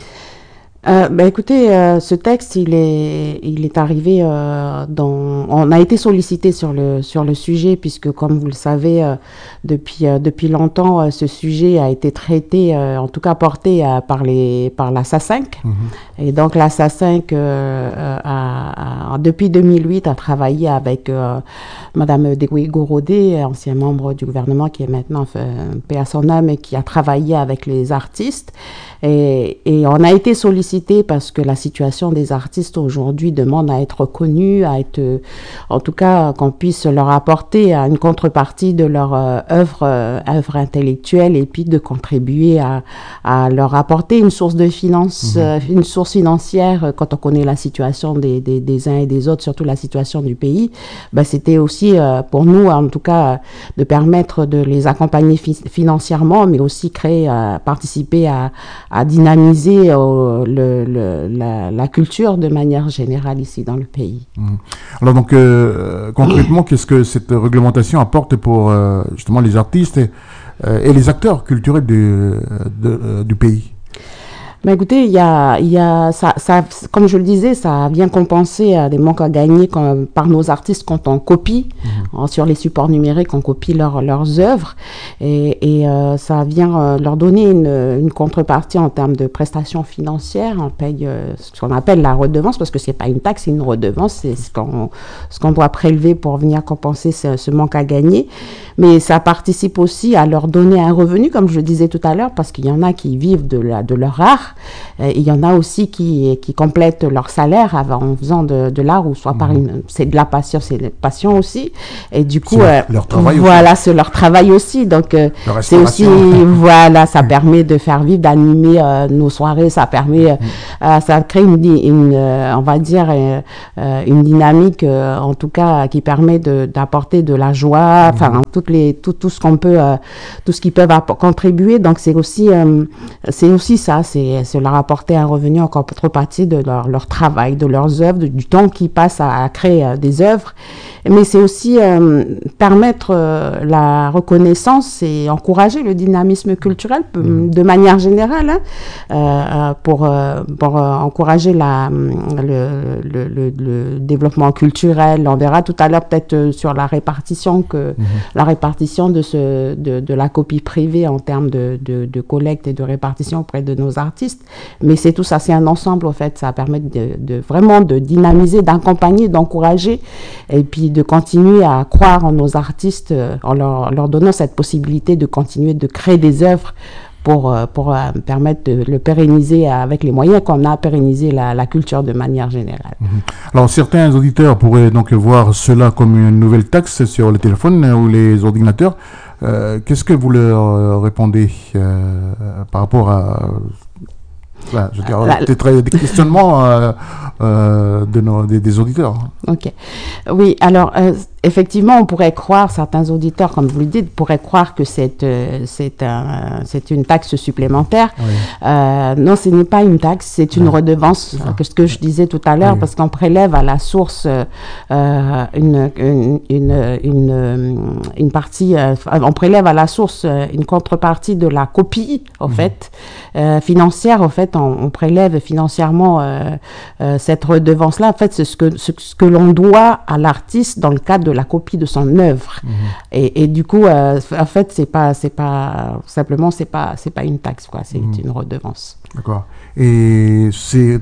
Euh, bah écoutez, euh, ce texte, il est, il est arrivé euh, dans. On a été sollicité sur le sur le sujet puisque, comme vous le savez, euh, depuis euh, depuis longtemps, euh, ce sujet a été traité, euh, en tout cas porté euh, par les par la S A cinq. Mmh. Et donc la S A cinq, euh, a, a, depuis deux mille huit, a travaillé avec euh, Madame Degui Gorodé, ancien membre du gouvernement, qui est maintenant euh, paix à son âme, et qui a travaillé avec les artistes. Et, et on a été sollicité parce que la situation des artistes aujourd'hui demande à être reconnue, à être, en tout cas, qu'on puisse leur apporter une contrepartie de leur euh, œuvre, euh, œuvre intellectuelle, et puis de contribuer à, à leur apporter une source de finance, mmh. euh, une source financière. Quand on connaît la situation des, des, des uns et des autres, surtout la situation du pays, ben c'était aussi euh, pour nous, en tout cas, de permettre de les accompagner fi- financièrement, mais aussi créer, euh, participer à à dynamiser euh, le, le, la, la culture de manière générale ici dans le pays. Mmh. Alors donc, euh, concrètement, qu'est-ce que cette réglementation apporte pour euh, justement les artistes et, euh, et les acteurs culturels du, de, euh, du pays? Mais écoutez, il y a, il y a, ça, ça, comme je le disais, ça vient compenser euh, des manques à gagner quand, par nos artistes quand on copie mmh. hein, sur les supports numériques, on copie leur, leurs œuvres, et, et euh, ça vient euh, leur donner une, une contrepartie en termes de prestations financières. On paye euh, ce qu'on appelle la redevance, parce que c'est pas une taxe, c'est une redevance, c'est ce qu'on, ce qu'on doit prélever pour venir compenser ce, ce manque à gagner. Mais ça participe aussi à leur donner un revenu, comme je le disais tout à l'heure, parce qu'il y en a qui vivent de, la, de leur art. Il y en a aussi qui, qui complètent leur salaire en faisant de, de l'art, ou soit par une, c'est de la passion, c'est de la passion aussi. Et du coup, c'est leur, leur travail voilà, aussi. c'est leur travail aussi. Donc, euh, c'est aussi, voilà, ça permet de faire vivre, d'animer euh, nos soirées, ça permet, euh, euh, ça crée une, une euh, on va dire, euh, une dynamique, euh, en tout cas, qui permet de, d'apporter de la joie, enfin, mmh. toutes les, tout, tout ce qu'on peut, euh, tout ce qui peut contribuer. Donc, c'est aussi, euh, c'est aussi ça, c'est c'est leur apporter un revenu en contrepartie de leur, leur travail, de leurs œuvres, de, du temps qu'ils passent à, à créer euh, des œuvres. Mais c'est aussi euh, permettre euh, la reconnaissance et encourager le dynamisme culturel mmh. de manière générale, hein, euh, pour, euh, pour euh, encourager la, le, le, le, le développement culturel. On verra tout à l'heure peut-être euh, sur la répartition que mmh. la répartition de, ce, de, de la copie privée en termes de, de, de collecte et de répartition auprès de nos artistes. Mais c'est tout ça, c'est un ensemble, en fait. Ça permet de, de vraiment de dynamiser, d'accompagner, d'encourager, et puis de continuer à croire en nos artistes, euh, en leur, leur donnant cette possibilité de continuer de créer des œuvres pour, euh, pour euh, permettre de le pérenniser avec les moyens qu'on a à pérenniser la, la culture de manière générale. Mmh. Alors, certains auditeurs pourraient donc voir cela comme une nouvelle taxe sur le téléphone ou les ordinateurs. Euh, qu'est-ce que vous leur répondez euh, par rapport à... Voilà, je veux dire, la, peut-être des questionnements euh, euh, de nos, des, des auditeurs. Ok. Oui, alors, euh, effectivement, on pourrait croire, certains auditeurs, comme vous le dites, pourraient croire que c'est, euh, c'est, un, c'est une taxe supplémentaire. Oui. Euh, non, ce n'est pas une taxe, c'est une oui. redevance, ah. que ce que je disais tout à l'heure, oui. parce qu'on prélève à la source euh, une, une, une, une, une partie, euh, on prélève à la source une contrepartie de la copie, en mmh. fait, euh, financière, en fait, on, on prélève financièrement euh, euh, cette redevance-là. En fait, c'est ce que, ce, ce que l'on doit à l'artiste dans le cadre de la copie de son œuvre. Mmh. Et, et du coup, euh, en fait, c'est pas, c'est pas simplement, c'est pas, c'est pas une taxe, quoi. C'est mmh. une redevance. D'accord. Et c'est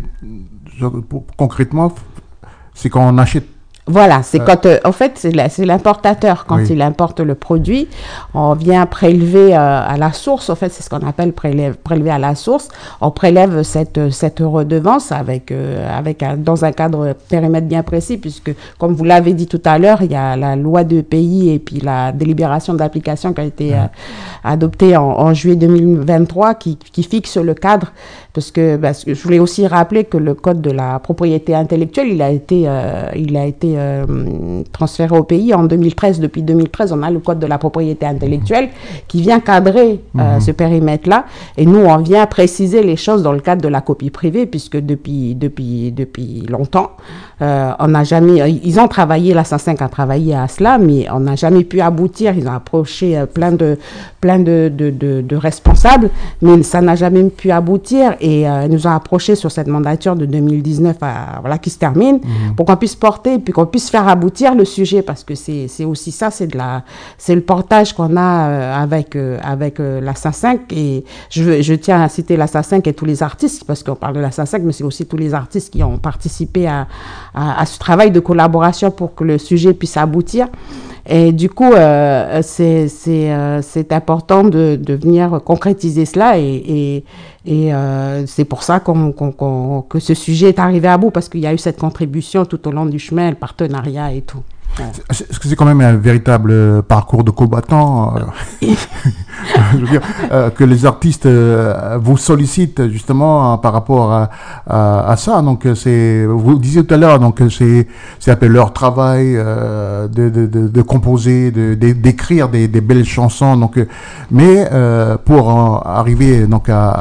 concrètement, c'est quand on achète. Voilà, c'est euh, quand, euh, en fait, c'est, la, c'est l'importateur, quand oui. il importe le produit, on vient prélever euh, à la source, en fait, c'est ce qu'on appelle prélève, prélever à la source, on prélève cette, cette redevance avec, euh, avec un, dans un cadre périmètre bien précis, puisque, comme vous l'avez dit tout à l'heure, il y a la loi de pays et puis la délibération d'application qui a été ouais. euh, adoptée en, en juillet deux mille vingt-trois, qui, qui fixe le cadre, parce que, parce que je voulais aussi rappeler que le code de la propriété intellectuelle, il a été, euh, il a été Euh, transféré au pays en deux mille treize. Depuis deux mille treize, on a le code de la propriété intellectuelle qui vient cadrer euh, mmh. ce périmètre-là, et nous, on vient préciser les choses dans le cadre de la copie privée, puisque depuis, depuis, depuis longtemps, euh, on n'a jamais, ils ont travaillé, la cent cinq a travaillé à cela, mais on n'a jamais pu aboutir. Ils ont approché euh, plein de, plein de, de, de, de responsables, mais ça n'a jamais pu aboutir, et euh, ils nous ont approché sur cette mandature de deux mille dix-neuf à, voilà, qui se termine, mmh. pour qu'on puisse porter, puis qu'on puisse faire aboutir le sujet, parce que c'est, c'est aussi ça, c'est de la, c'est le portage qu'on a euh, avec, euh, avec euh, la cent cinq, et je, je tiens à citer la cent cinq et tous les artistes, parce qu'on parle de la cent cinq, mais c'est aussi tous les artistes qui ont participé à, à, à ce travail de collaboration pour que le sujet puisse aboutir. Et du coup, euh, c'est, c'est, euh, c'est important de, de venir concrétiser cela, et, et, et euh, c'est pour ça qu'on, qu'on, qu'on, que ce sujet est arrivé à bout, parce qu'il y a eu cette contribution tout au long du chemin, le partenariat et tout. Ouais. Est-ce que c'est quand même un véritable parcours de combattant euh, je veux dire, euh, que les artistes euh, vous sollicitent justement euh, par rapport à, à, à ça. Donc c'est, vous disiez tout à l'heure, donc c'est c'est un peu leur travail euh, de, de, de, de composer, de, de d'écrire des, des belles chansons. Donc, mais euh, pour en arriver donc à,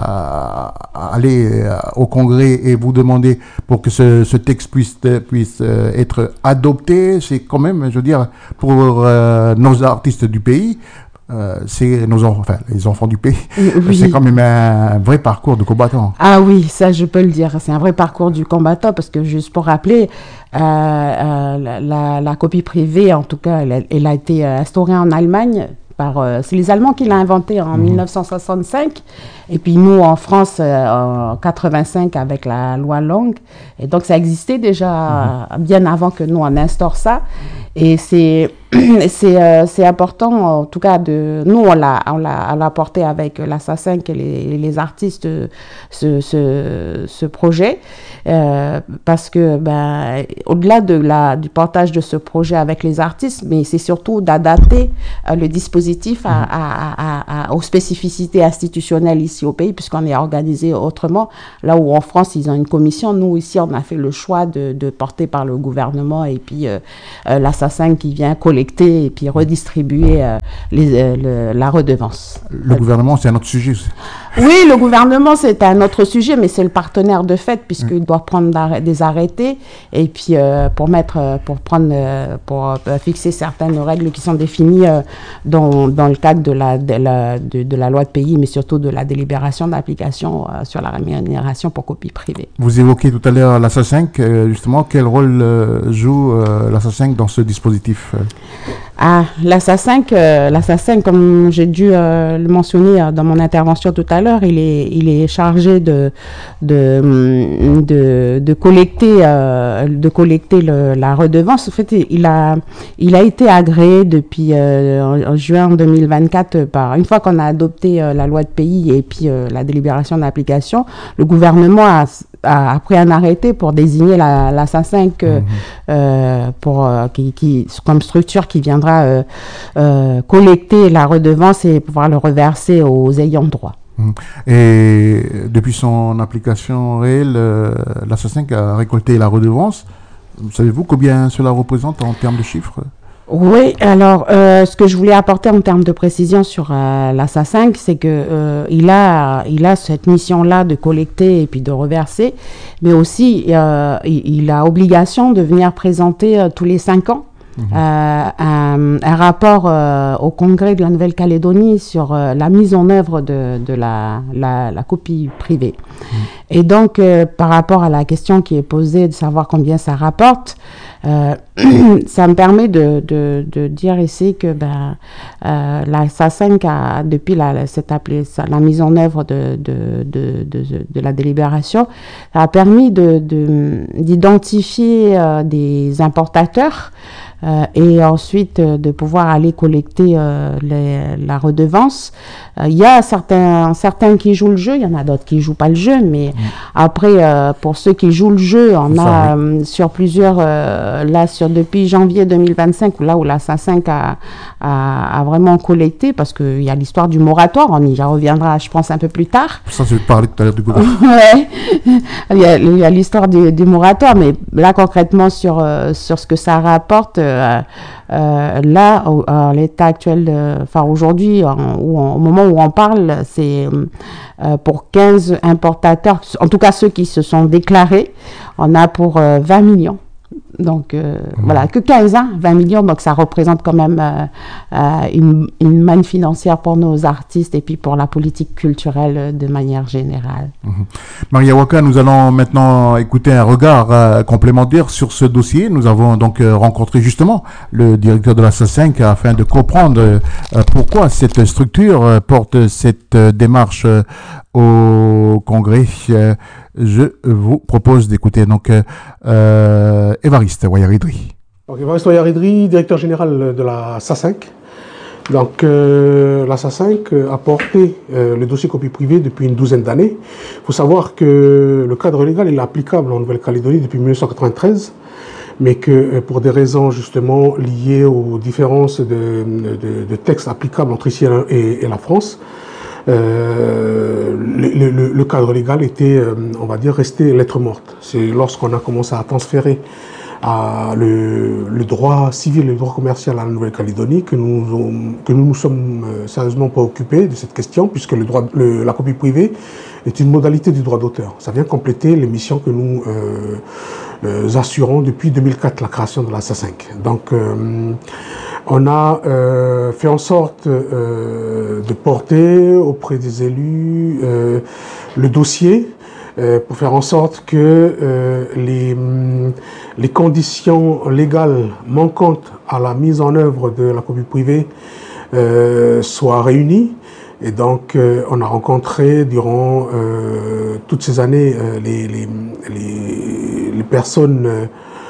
à aller au Congrès et vous demander pour que ce, ce texte puisse puisse être adopté, c'est comme même, je veux dire, pour euh, nos artistes du pays, euh, c'est nos enfants, enfin les enfants du pays. Oui. C'est quand même un vrai parcours de combattant. Ah oui, ça je peux le dire. C'est un vrai parcours du combattant parce que juste pour rappeler, euh, euh, la, la, la copie privée, en tout cas, elle, elle a été instaurée en Allemagne. Par, euh, c'est les Allemands qui l'ont inventée en mmh. mille neuf cent soixante-cinq. Et puis nous, en France, euh, en quatre-vingt-cinq, avec la loi Langue. Et donc, ça existait déjà mmh. bien avant que nous, on instaure ça. Et c'est, c'est, euh, c'est important, en tout cas, de, nous, on l'a, on l'a, on l'a porté avec l'Assassin et les, les artistes, ce, ce, ce projet. Euh, parce que, ben, au-delà de la, du portage de ce projet avec les artistes, mais c'est surtout d'adapter euh, le dispositif à, à, à, à, aux spécificités institutionnelles ici au pays, puisqu'on est organisé autrement. Là où en France, ils ont une commission, nous, ici, on a fait le choix de, de porter par le gouvernement et puis euh, euh, l'Assassin qui vient collecter et puis redistribuer euh, les, euh, le, la redevance. Le euh, gouvernement, c'est un autre sujet aussi. Oui, le gouvernement, c'est un autre sujet, mais c'est le partenaire de fait, puisqu'il mmh. doit prendre des arrêtés et puis euh, pour mettre, pour prendre, euh, pour euh, fixer certaines règles qui sont définies euh, dans, dans le cadre de la, de, la, de, de la loi de pays, mais surtout de la délibération d'application euh, sur la rémunération pour copie privée. Vous évoquez tout à l'heure l'Assassin, euh, justement, quel rôle euh, joue euh, l'Assassin dans ce dispositif? Ah, l'Assassin, euh, l'Assassin, comme j'ai dû euh, le mentionner euh, dans mon intervention tout à l'heure, il est, il est chargé de, de, de, de collecter, euh, de collecter le, la redevance. En fait, il a, il a été agréé depuis euh, en, en juin deux mille vingt-quatre par, une fois qu'on a adopté euh, la loi de pays et puis euh, la délibération d'application, le gouvernement a a, a pris un arrêté pour désigner la, l'Assassin que, mmh. euh, pour, euh, qui, qui, comme structure qui viendra euh, euh, collecter la redevance et pouvoir le reverser aux ayants droit. Mmh. Et depuis son application réelle, euh, l'Assassin a récolté la redevance. Savez-vous combien cela représente en termes de chiffres ? Oui, alors euh, ce que je voulais apporter en termes de précision sur euh, l'Assassin, c'est que euh, il a il a cette mission-là de collecter et puis de reverser, mais aussi euh, il, il a obligation de venir présenter euh, tous les cinq ans mmh. euh, un, un rapport euh, au Congrès de la Nouvelle-Calédonie sur euh, la mise en œuvre de, de la, la, la copie privée. Mmh. Et donc euh, par rapport à la question qui est posée de savoir combien ça rapporte, Euh, ça me permet de, de, de dire ici que ben, euh, l'Assassin a, depuis la, cette appelée, la mise en œuvre de, de, de, de, de la délibération, a permis de, de, d'identifier euh, des importateurs euh, et ensuite euh, de pouvoir aller collecter euh, les, la redevance. Il euh, y a certains, certains qui jouent le jeu, il y en a d'autres qui jouent pas le jeu, mais mmh. après, euh, pour ceux qui jouent le jeu, on Ça, a oui. euh, sur plusieurs... Euh, là, sur, depuis janvier deux mille vingt-cinq, là où l'Assassin a, a, a vraiment collecté, parce qu'il y a l'histoire du moratoire, on y reviendra, je pense, un peu plus tard. Ça, je vais parler tout à l'heure du gouvernement. Ouais, il y a, il y a l'histoire du, du moratoire, mais là, concrètement, sur, euh, sur ce que ça rapporte, euh, euh, là, au, à l'état actuel, enfin, aujourd'hui, en, ou en, au moment où on parle, c'est euh, pour quinze importateurs, en tout cas ceux qui se sont déclarés, on a pour euh, vingt millions. Donc, euh, mmh. voilà, que quinze ans, vingt millions, donc ça représente quand même euh, euh, une, une manne financière pour nos artistes et puis pour la politique culturelle de manière générale. Mmh. Maria Waka, nous allons maintenant écouter un regard euh, complémentaire sur ce dossier. Nous avons donc euh, rencontré justement le directeur de l'Assassin afin de comprendre euh, pourquoi cette structure euh, porte cette euh, démarche euh, au Congrès. Euh, je vous propose d'écouter donc euh, Évariste Wayaridri. Donc, Évariste Wayaridri, directeur général de la S A cinq. Donc euh, la S A cinq a porté euh, le dossier copie privée depuis une douzaine d'années. Il faut savoir que le cadre légal est applicable en Nouvelle-Calédonie depuis mille neuf cent quatre-vingt-treize, mais que pour des raisons justement liées aux différences de, de, de textes applicables entre ici et, et la France, Euh, le, le, le cadre légal était, euh, on va dire, resté lettre morte. C'est lorsqu'on a commencé à transférer à le, le droit civil et le droit commercial à la Nouvelle-Calédonie que nous, que nous nous sommes sérieusement préoccupés de cette question, puisque le droit, le, la copie privée est une modalité du droit d'auteur. Ça vient compléter les missions que nous euh, euh, assurons depuis deux mille quatre, la création de la S A cinq. Donc, euh, On a euh, fait en sorte euh, de porter auprès des élus euh, le dossier euh, pour faire en sorte que euh, les, les conditions légales manquantes à la mise en œuvre de la copie privée euh, soient réunies. Et donc, euh, on a rencontré durant euh, toutes ces années euh, les, les, les, les personnes euh,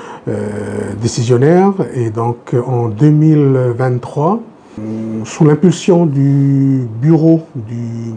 Euh, décisionnaire. Et donc en deux mille vingt-trois, euh, sous l'impulsion du bureau du,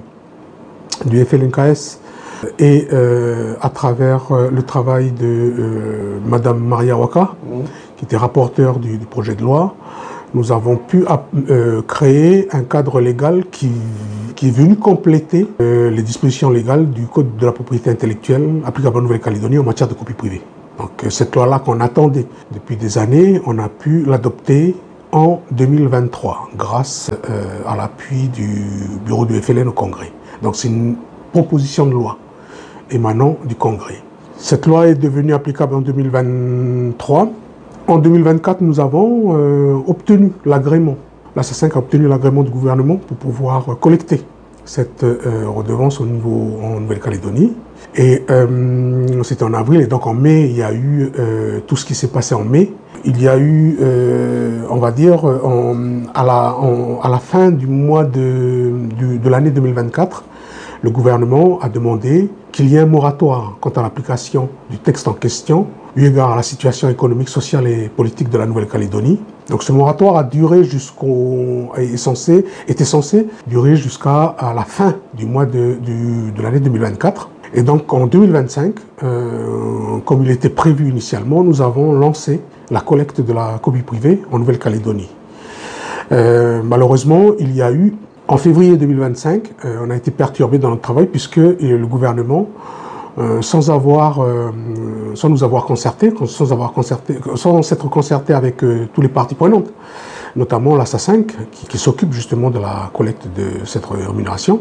du F L N K S et euh, à travers euh, le travail de euh, Madame Maria Waka, mmh. qui était rapporteure du, du projet de loi, nous avons pu euh, créer un cadre légal qui, qui est venu compléter euh, les dispositions légales du Code de la propriété intellectuelle applicable en Nouvelle-Calédonie en matière de copie privée. Donc cette loi-là qu'on attendait depuis des années, on a pu l'adopter en deux mille vingt-trois grâce euh, à l'appui du bureau du F L N au Congrès. Donc c'est une proposition de loi émanant du Congrès. Cette loi est devenue applicable en deux mille vingt-trois. En deux mille vingt-quatre, nous avons euh, obtenu l'agrément. La C cinq a obtenu l'agrément du gouvernement pour pouvoir collecter cette euh, redevance au niveau en Nouvelle-Calédonie. Et euh, c'était en avril, et donc en mai, il y a eu euh, tout ce qui s'est passé en mai. Il y a eu, euh, on va dire, en, à, la, en, à la fin du mois de, de, de l'année deux mille vingt-quatre, le gouvernement a demandé qu'il y ait un moratoire quant à l'application du texte en question, eu égard à la situation économique, sociale et politique de la Nouvelle-Calédonie. Donc ce moratoire a duré jusqu'au, est censé, était censé durer jusqu'à la fin du mois de, du, de l'année deux mille vingt-quatre. Et donc en deux mille vingt-cinq, euh, comme il était prévu initialement, nous avons lancé la collecte de la copie privée en Nouvelle-Calédonie. Euh, malheureusement, il y a eu, en février deux mille vingt-cinq, euh, on a été perturbé dans notre travail puisque le gouvernement, euh, sans avoir, euh, sans nous avoir concerté, sans avoir concerté, sans s'être concerté avec euh, tous les parties prenantes, notamment la S A cinq, qui, qui s'occupe justement de la collecte de cette rémunération,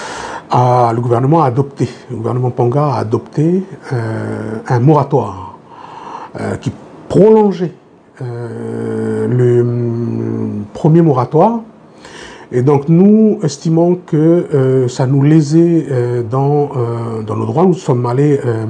a, le gouvernement a adopté, le gouvernement Panga a adopté euh, un moratoire euh, qui prolongeait euh, le euh, premier moratoire. Et donc nous estimons que euh, ça nous lésait euh, dans, euh, dans nos droits. Nous sommes allés, euh,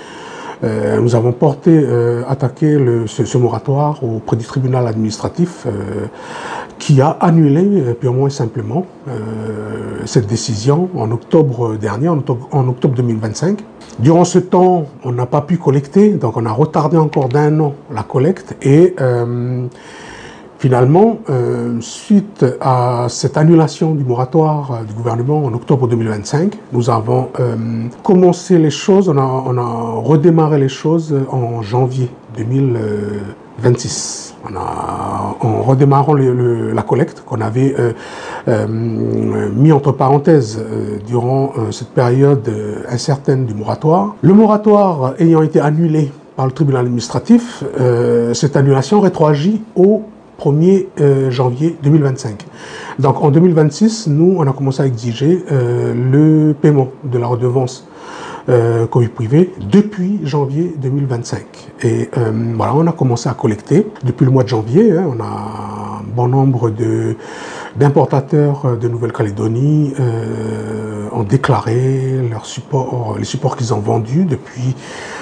euh, nous avons porté, euh, attaqué le, ce, ce moratoire auprès du tribunal administratif euh, qui a annulé euh, purement et simplement euh, cette décision en octobre dernier, en octobre, en octobre deux mille vingt-cinq. Durant ce temps, on n'a pas pu collecter, donc on a retardé encore d'un an la collecte et euh, finalement, euh, suite à cette annulation du moratoire euh, du gouvernement en octobre deux mille vingt-cinq, nous avons euh, commencé les choses, on a, on a redémarré les choses en janvier deux mille vingt-six. On a, en redémarrant le, le, la collecte qu'on avait euh, euh, mis entre parenthèses euh, durant euh, cette période euh, incertaine du moratoire. Le moratoire ayant été annulé par le tribunal administratif, euh, cette annulation rétroagit au premier janvier deux mille vingt-cinq. Donc en deux mille vingt-six, nous, on a commencé à exiger euh, le paiement de la redevance euh, copie privée depuis janvier deux mille vingt-cinq. Et euh, voilà, on a commencé à collecter depuis le mois de janvier. Hein, on a un bon nombre de, d'importateurs de Nouvelle-Calédonie euh, ont déclaré leurs supports, les supports qu'ils ont vendus depuis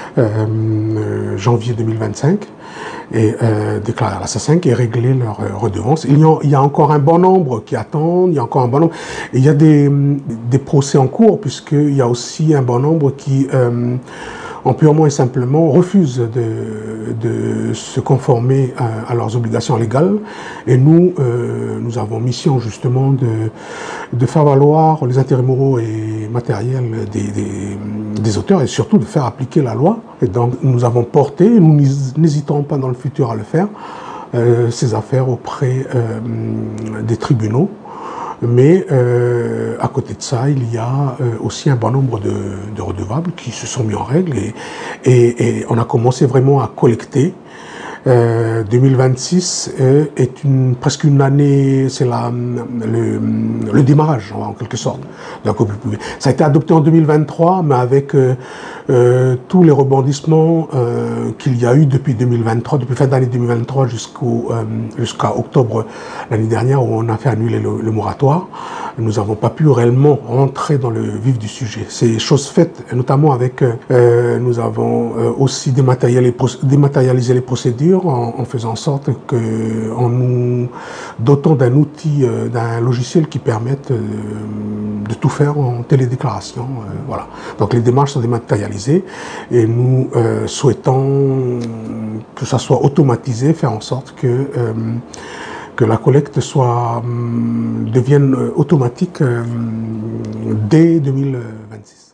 euh, janvier deux mille vingt-cinq. Et euh, déclarer à la S A cinq et régler leurs euh, redevances. Il y, a, il y a encore un bon nombre qui attendent, il y a encore un bon nombre. Et il y a des, des procès en cours, puisqu'il y a aussi un bon nombre qui, euh, en purement et simplement, refusent de, de se conformer à, à leurs obligations légales. Et nous, euh, nous avons mission justement de, de faire valoir les intérêts moraux et matériels des, des, des auteurs et surtout de faire appliquer la loi. Et donc nous avons porté, nous n'hésiterons pas dans le futur à le faire, euh, ces affaires auprès euh, des tribunaux. Mais euh, à côté de ça, il y a euh, aussi un bon nombre de, de redevables qui se sont mis en règle et, et, et on a commencé vraiment à collecter Euh, deux mille vingt-six euh, est une, presque une année, c'est la, le, le démarrage en quelque sorte de la copie privée. Ça a été adopté en deux mille vingt-trois, mais avec euh, euh, tous les rebondissements euh, qu'il y a eu depuis deux mille vingt-trois, depuis fin d'année deux mille vingt-trois jusqu'au, euh, jusqu'à octobre l'année dernière, où on a fait annuler le, le moratoire. Nous n'avons pas pu réellement rentrer dans le vif du sujet. C'est chose faite, notamment avec, euh, nous avons euh, aussi dématérialisé, dématérialisé les procédures en, en faisant en sorte que, en nous dotant d'un outil, euh, d'un logiciel qui permette euh, de tout faire en télédéclaration. Euh, voilà. Donc les démarches sont dématérialisées et nous euh, souhaitons que ça soit automatisé, faire en sorte que euh, que la collecte soit euh, devienne automatique euh, dès deux mille vingt-six.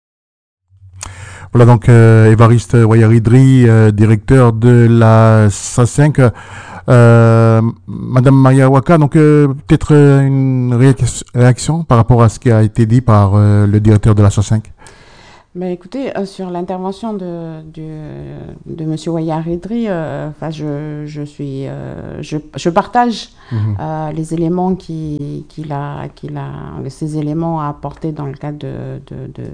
Voilà donc euh, Évariste Wayaridri, euh, directeur de la S A cinq. Euh, Madame Maria Waka, donc euh, peut-être une réaction par rapport à ce qui a été dit par euh, le directeur de la S A cinq. Ben écoutez, euh, sur l'intervention de, de, de M. Wayaridri, euh, enfin, je, je, suis, euh, je, je partage mmh. euh, les éléments qu'il qui a, qu'il a, ces éléments à apporter dans le cadre de, de, de,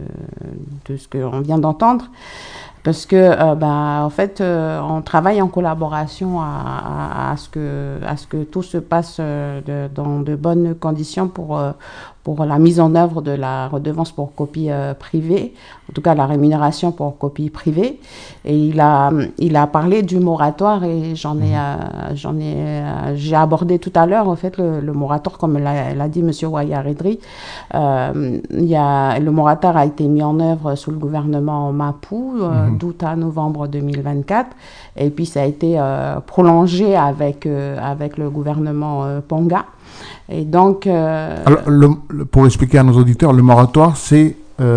de ce qu'on vient d'entendre. Parce que, euh, bah, en fait, euh, on travaille en collaboration à, à, à, ce que, à ce que tout se passe euh, de, dans de bonnes conditions pour, euh, pour la mise en œuvre de la redevance pour copie euh, privée, en tout cas la rémunération pour copie privée. Et il a, il a parlé du moratoire et j'en ai, euh, j'en ai, euh, j'ai abordé tout à l'heure, en fait, le, le moratoire, comme l'a, l'a dit M. Wayaridri. Euh, il y a, le moratoire a été mis en œuvre sous le gouvernement Mapou, euh, mmh. d'août à novembre deux mille vingt-quatre, et puis ça a été euh, prolongé avec, euh, avec le gouvernement euh, Ponga. Et donc... Euh, Alors, le, le, pour expliquer à nos auditeurs, le moratoire, c'est...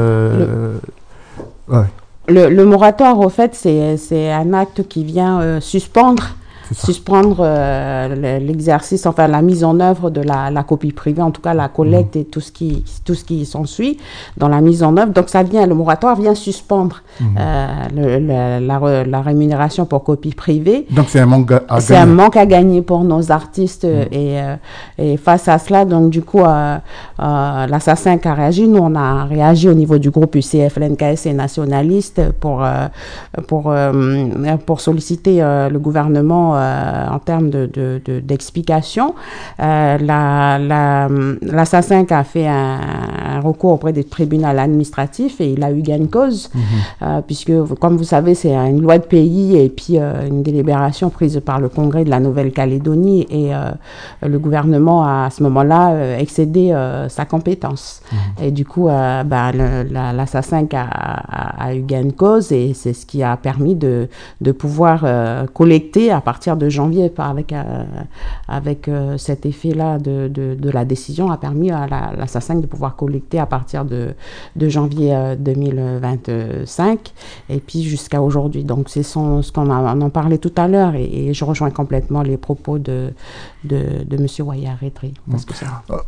Euh, le, ouais. le, le moratoire, au fait, c'est, c'est un acte qui vient euh, suspendre suspendre euh, l'exercice, enfin la mise en œuvre de la, la copie privée, en tout cas la collecte mmh. et tout ce qui tout ce qui s'ensuit dans la mise en œuvre. Donc ça vient, le moratoire vient suspendre mmh. euh, le, le, la, la rémunération pour copie privée. Donc c'est un manque à, à c'est gagner. un manque à gagner pour nos artistes mmh. et euh, et face à cela, donc du coup, euh, euh, la S A cinq a réagi. Nous on a réagi au niveau du groupe U C F L N K S et nationaliste pour euh, pour euh, pour solliciter euh, le gouvernement Euh, en termes de, de, de, d'explication. Euh, la, la, la S A cinq a fait un, un recours auprès des tribunaux administratifs et il a eu gain de cause, mmh. euh, puisque, comme vous savez, c'est une loi de pays et puis euh, une délibération prise par le Congrès de la Nouvelle-Calédonie et euh, le gouvernement a à ce moment-là euh, excédé euh, sa compétence. Mmh. Et du coup, euh, bah, le, la, la S A cinq a, a, a eu gain de cause et c'est ce qui a permis de, de pouvoir euh, collecter à partir de janvier, avec, euh, avec euh, cet effet-là de, de, de la décision, a permis à la, la S A cinq de pouvoir collecter à partir de, de janvier euh, deux mille vingt-cinq et puis jusqu'à aujourd'hui. Donc c'est son, ce qu'on a, on en parlait tout à l'heure et, et je rejoins complètement les propos de, de, de M. Wayaridri. Parce que ça...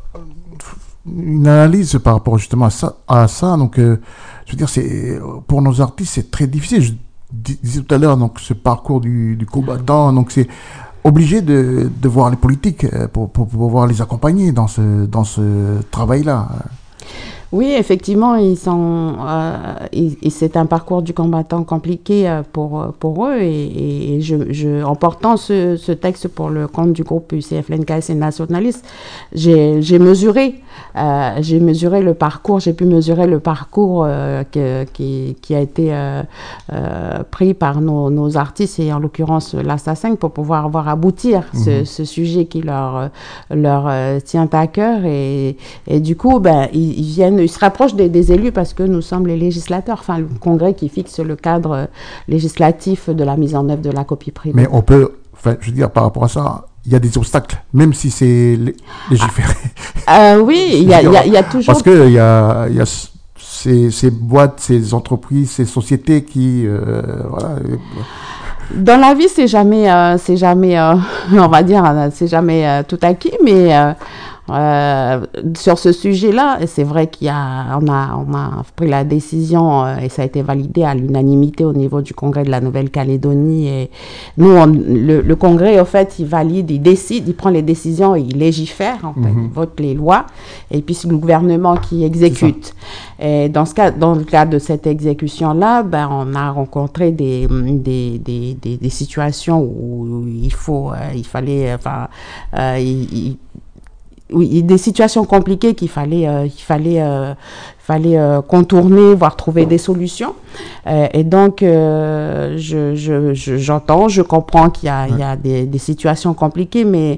Une analyse par rapport justement à ça, à ça donc euh, je veux dire, c'est, pour nos artistes, c'est très difficile. Je, disais tout à l'heure, donc ce parcours du, du combattant, donc c'est obligé de, de voir les politiques pour, pour, pour pouvoir les accompagner dans ce, dans ce travail-là. Oui, effectivement, ils sont, euh, et, et c'est un parcours du combattant compliqué euh, pour pour eux. Et, et je, je, en portant ce, ce texte pour le compte du groupe U C F L N K S et nationaliste, j'ai, j'ai mesuré, euh, j'ai mesuré le parcours, j'ai pu mesurer le parcours euh, que, qui, qui a été euh, euh, pris par nos, nos artistes et en l'occurrence la S A cinq pour pouvoir voir aboutir mmh. ce, ce sujet qui leur leur euh, tient à cœur. Et, et du coup, ben ils, ils viennent ils se rapprochent des, des élus parce que nous sommes les législateurs, enfin le Congrès qui fixe le cadre législatif de la mise en œuvre de la copie privée. Mais on peut, enfin, je veux dire, par rapport à ça, il y a des obstacles, même si c'est légiféré. Ah, euh, oui, il y a, y, a, y a toujours... Parce qu'il y a, y a ces, ces boîtes, ces entreprises, ces sociétés qui... Euh, voilà, dans la vie, c'est jamais, euh, c'est jamais, euh, on va dire, c'est jamais euh, tout acquis, mais euh, Euh, sur ce sujet-là, c'est vrai qu'il y a, on a, on a pris la décision euh, et ça a été validé à l'unanimité au niveau du Congrès de la Nouvelle-Calédonie. Et nous, on, le, le Congrès, en fait, il valide, il décide, il prend les décisions, il légifère, en fait, mm-hmm. il vote les lois, et puis c'est le gouvernement qui exécute. Et dans ce cas, dans le cadre de cette exécution-là, ben, on a rencontré des, des, des, des, des situations où il faut, euh, il fallait, enfin, euh, il, il, oui, des situations compliquées qu'il fallait, euh, qu'il fallait, euh, fallait euh, contourner, voire trouver des solutions. Euh, et donc, euh, je, je, je, j'entends, je comprends qu'il y a, ouais. il y a des, des situations compliquées, mais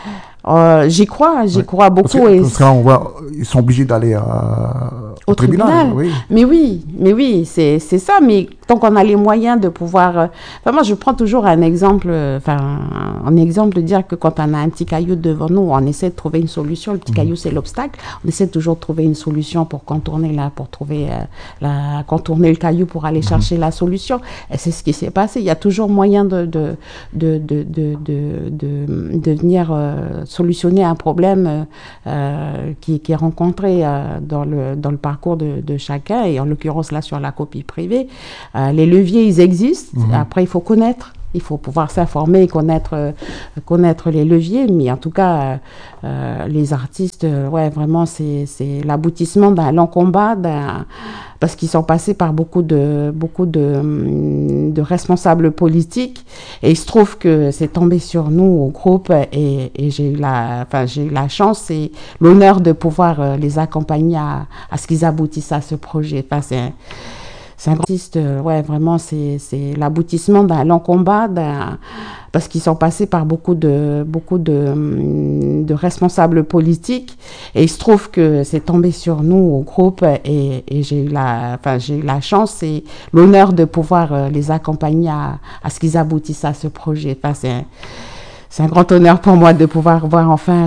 euh, j'y crois, j'y ouais. crois beaucoup. Parce que, et parce qu'on voit, ils sont obligés d'aller euh, au, au tribunal. tribunal. Oui. Mais oui, mais oui, c'est, c'est ça. Mais tant qu'on a les moyens de pouvoir... Euh, enfin, moi, je prends toujours un exemple, enfin, un, un exemple de dire que quand on a un petit caillou devant nous, on essaie de trouver une solution. Le petit mmh. caillou, c'est l'obstacle. On essaie toujours de trouver une solution pour contourner, la, pour trouver, euh, la, contourner le caillou pour aller mmh. chercher la solution. Et c'est ce qui s'est passé. Il y a toujours moyen de, de, de, de, de, de, de, de venir euh, solutionner un problème euh, qui, qui est rencontré euh, dans, le, dans le parcours de, de chacun. Et en l'occurrence, là, sur la copie privée, Euh, les leviers, ils existent. Mmh. Après, il faut connaître. Il faut pouvoir s'informer et connaître, euh, connaître les leviers. Mais en tout cas, euh, euh, les artistes, euh, ouais, vraiment, c'est, c'est l'aboutissement d'un long combat, d'un, parce qu'ils sont passés par beaucoup de, beaucoup de, de responsables politiques. Et il se trouve que c'est tombé sur nous au groupe et, et j'ai eu la, enfin, j'ai eu la chance et l'honneur de pouvoir euh, les accompagner à, à ce qu'ils aboutissent à ce projet. Enfin, c'est C'est un grand artiste, euh, ouais, vraiment, c'est, c'est l'aboutissement d'un long combat, d'un, parce qu'ils sont passés par beaucoup de, beaucoup de, de responsables politiques. Et il se trouve que c'est tombé sur nous au groupe et, et j'ai eu la, enfin, j'ai eu la chance et l'honneur de pouvoir euh, les accompagner à, à ce qu'ils aboutissent à ce projet. Enfin, c'est, c'est un grand honneur pour moi de pouvoir voir enfin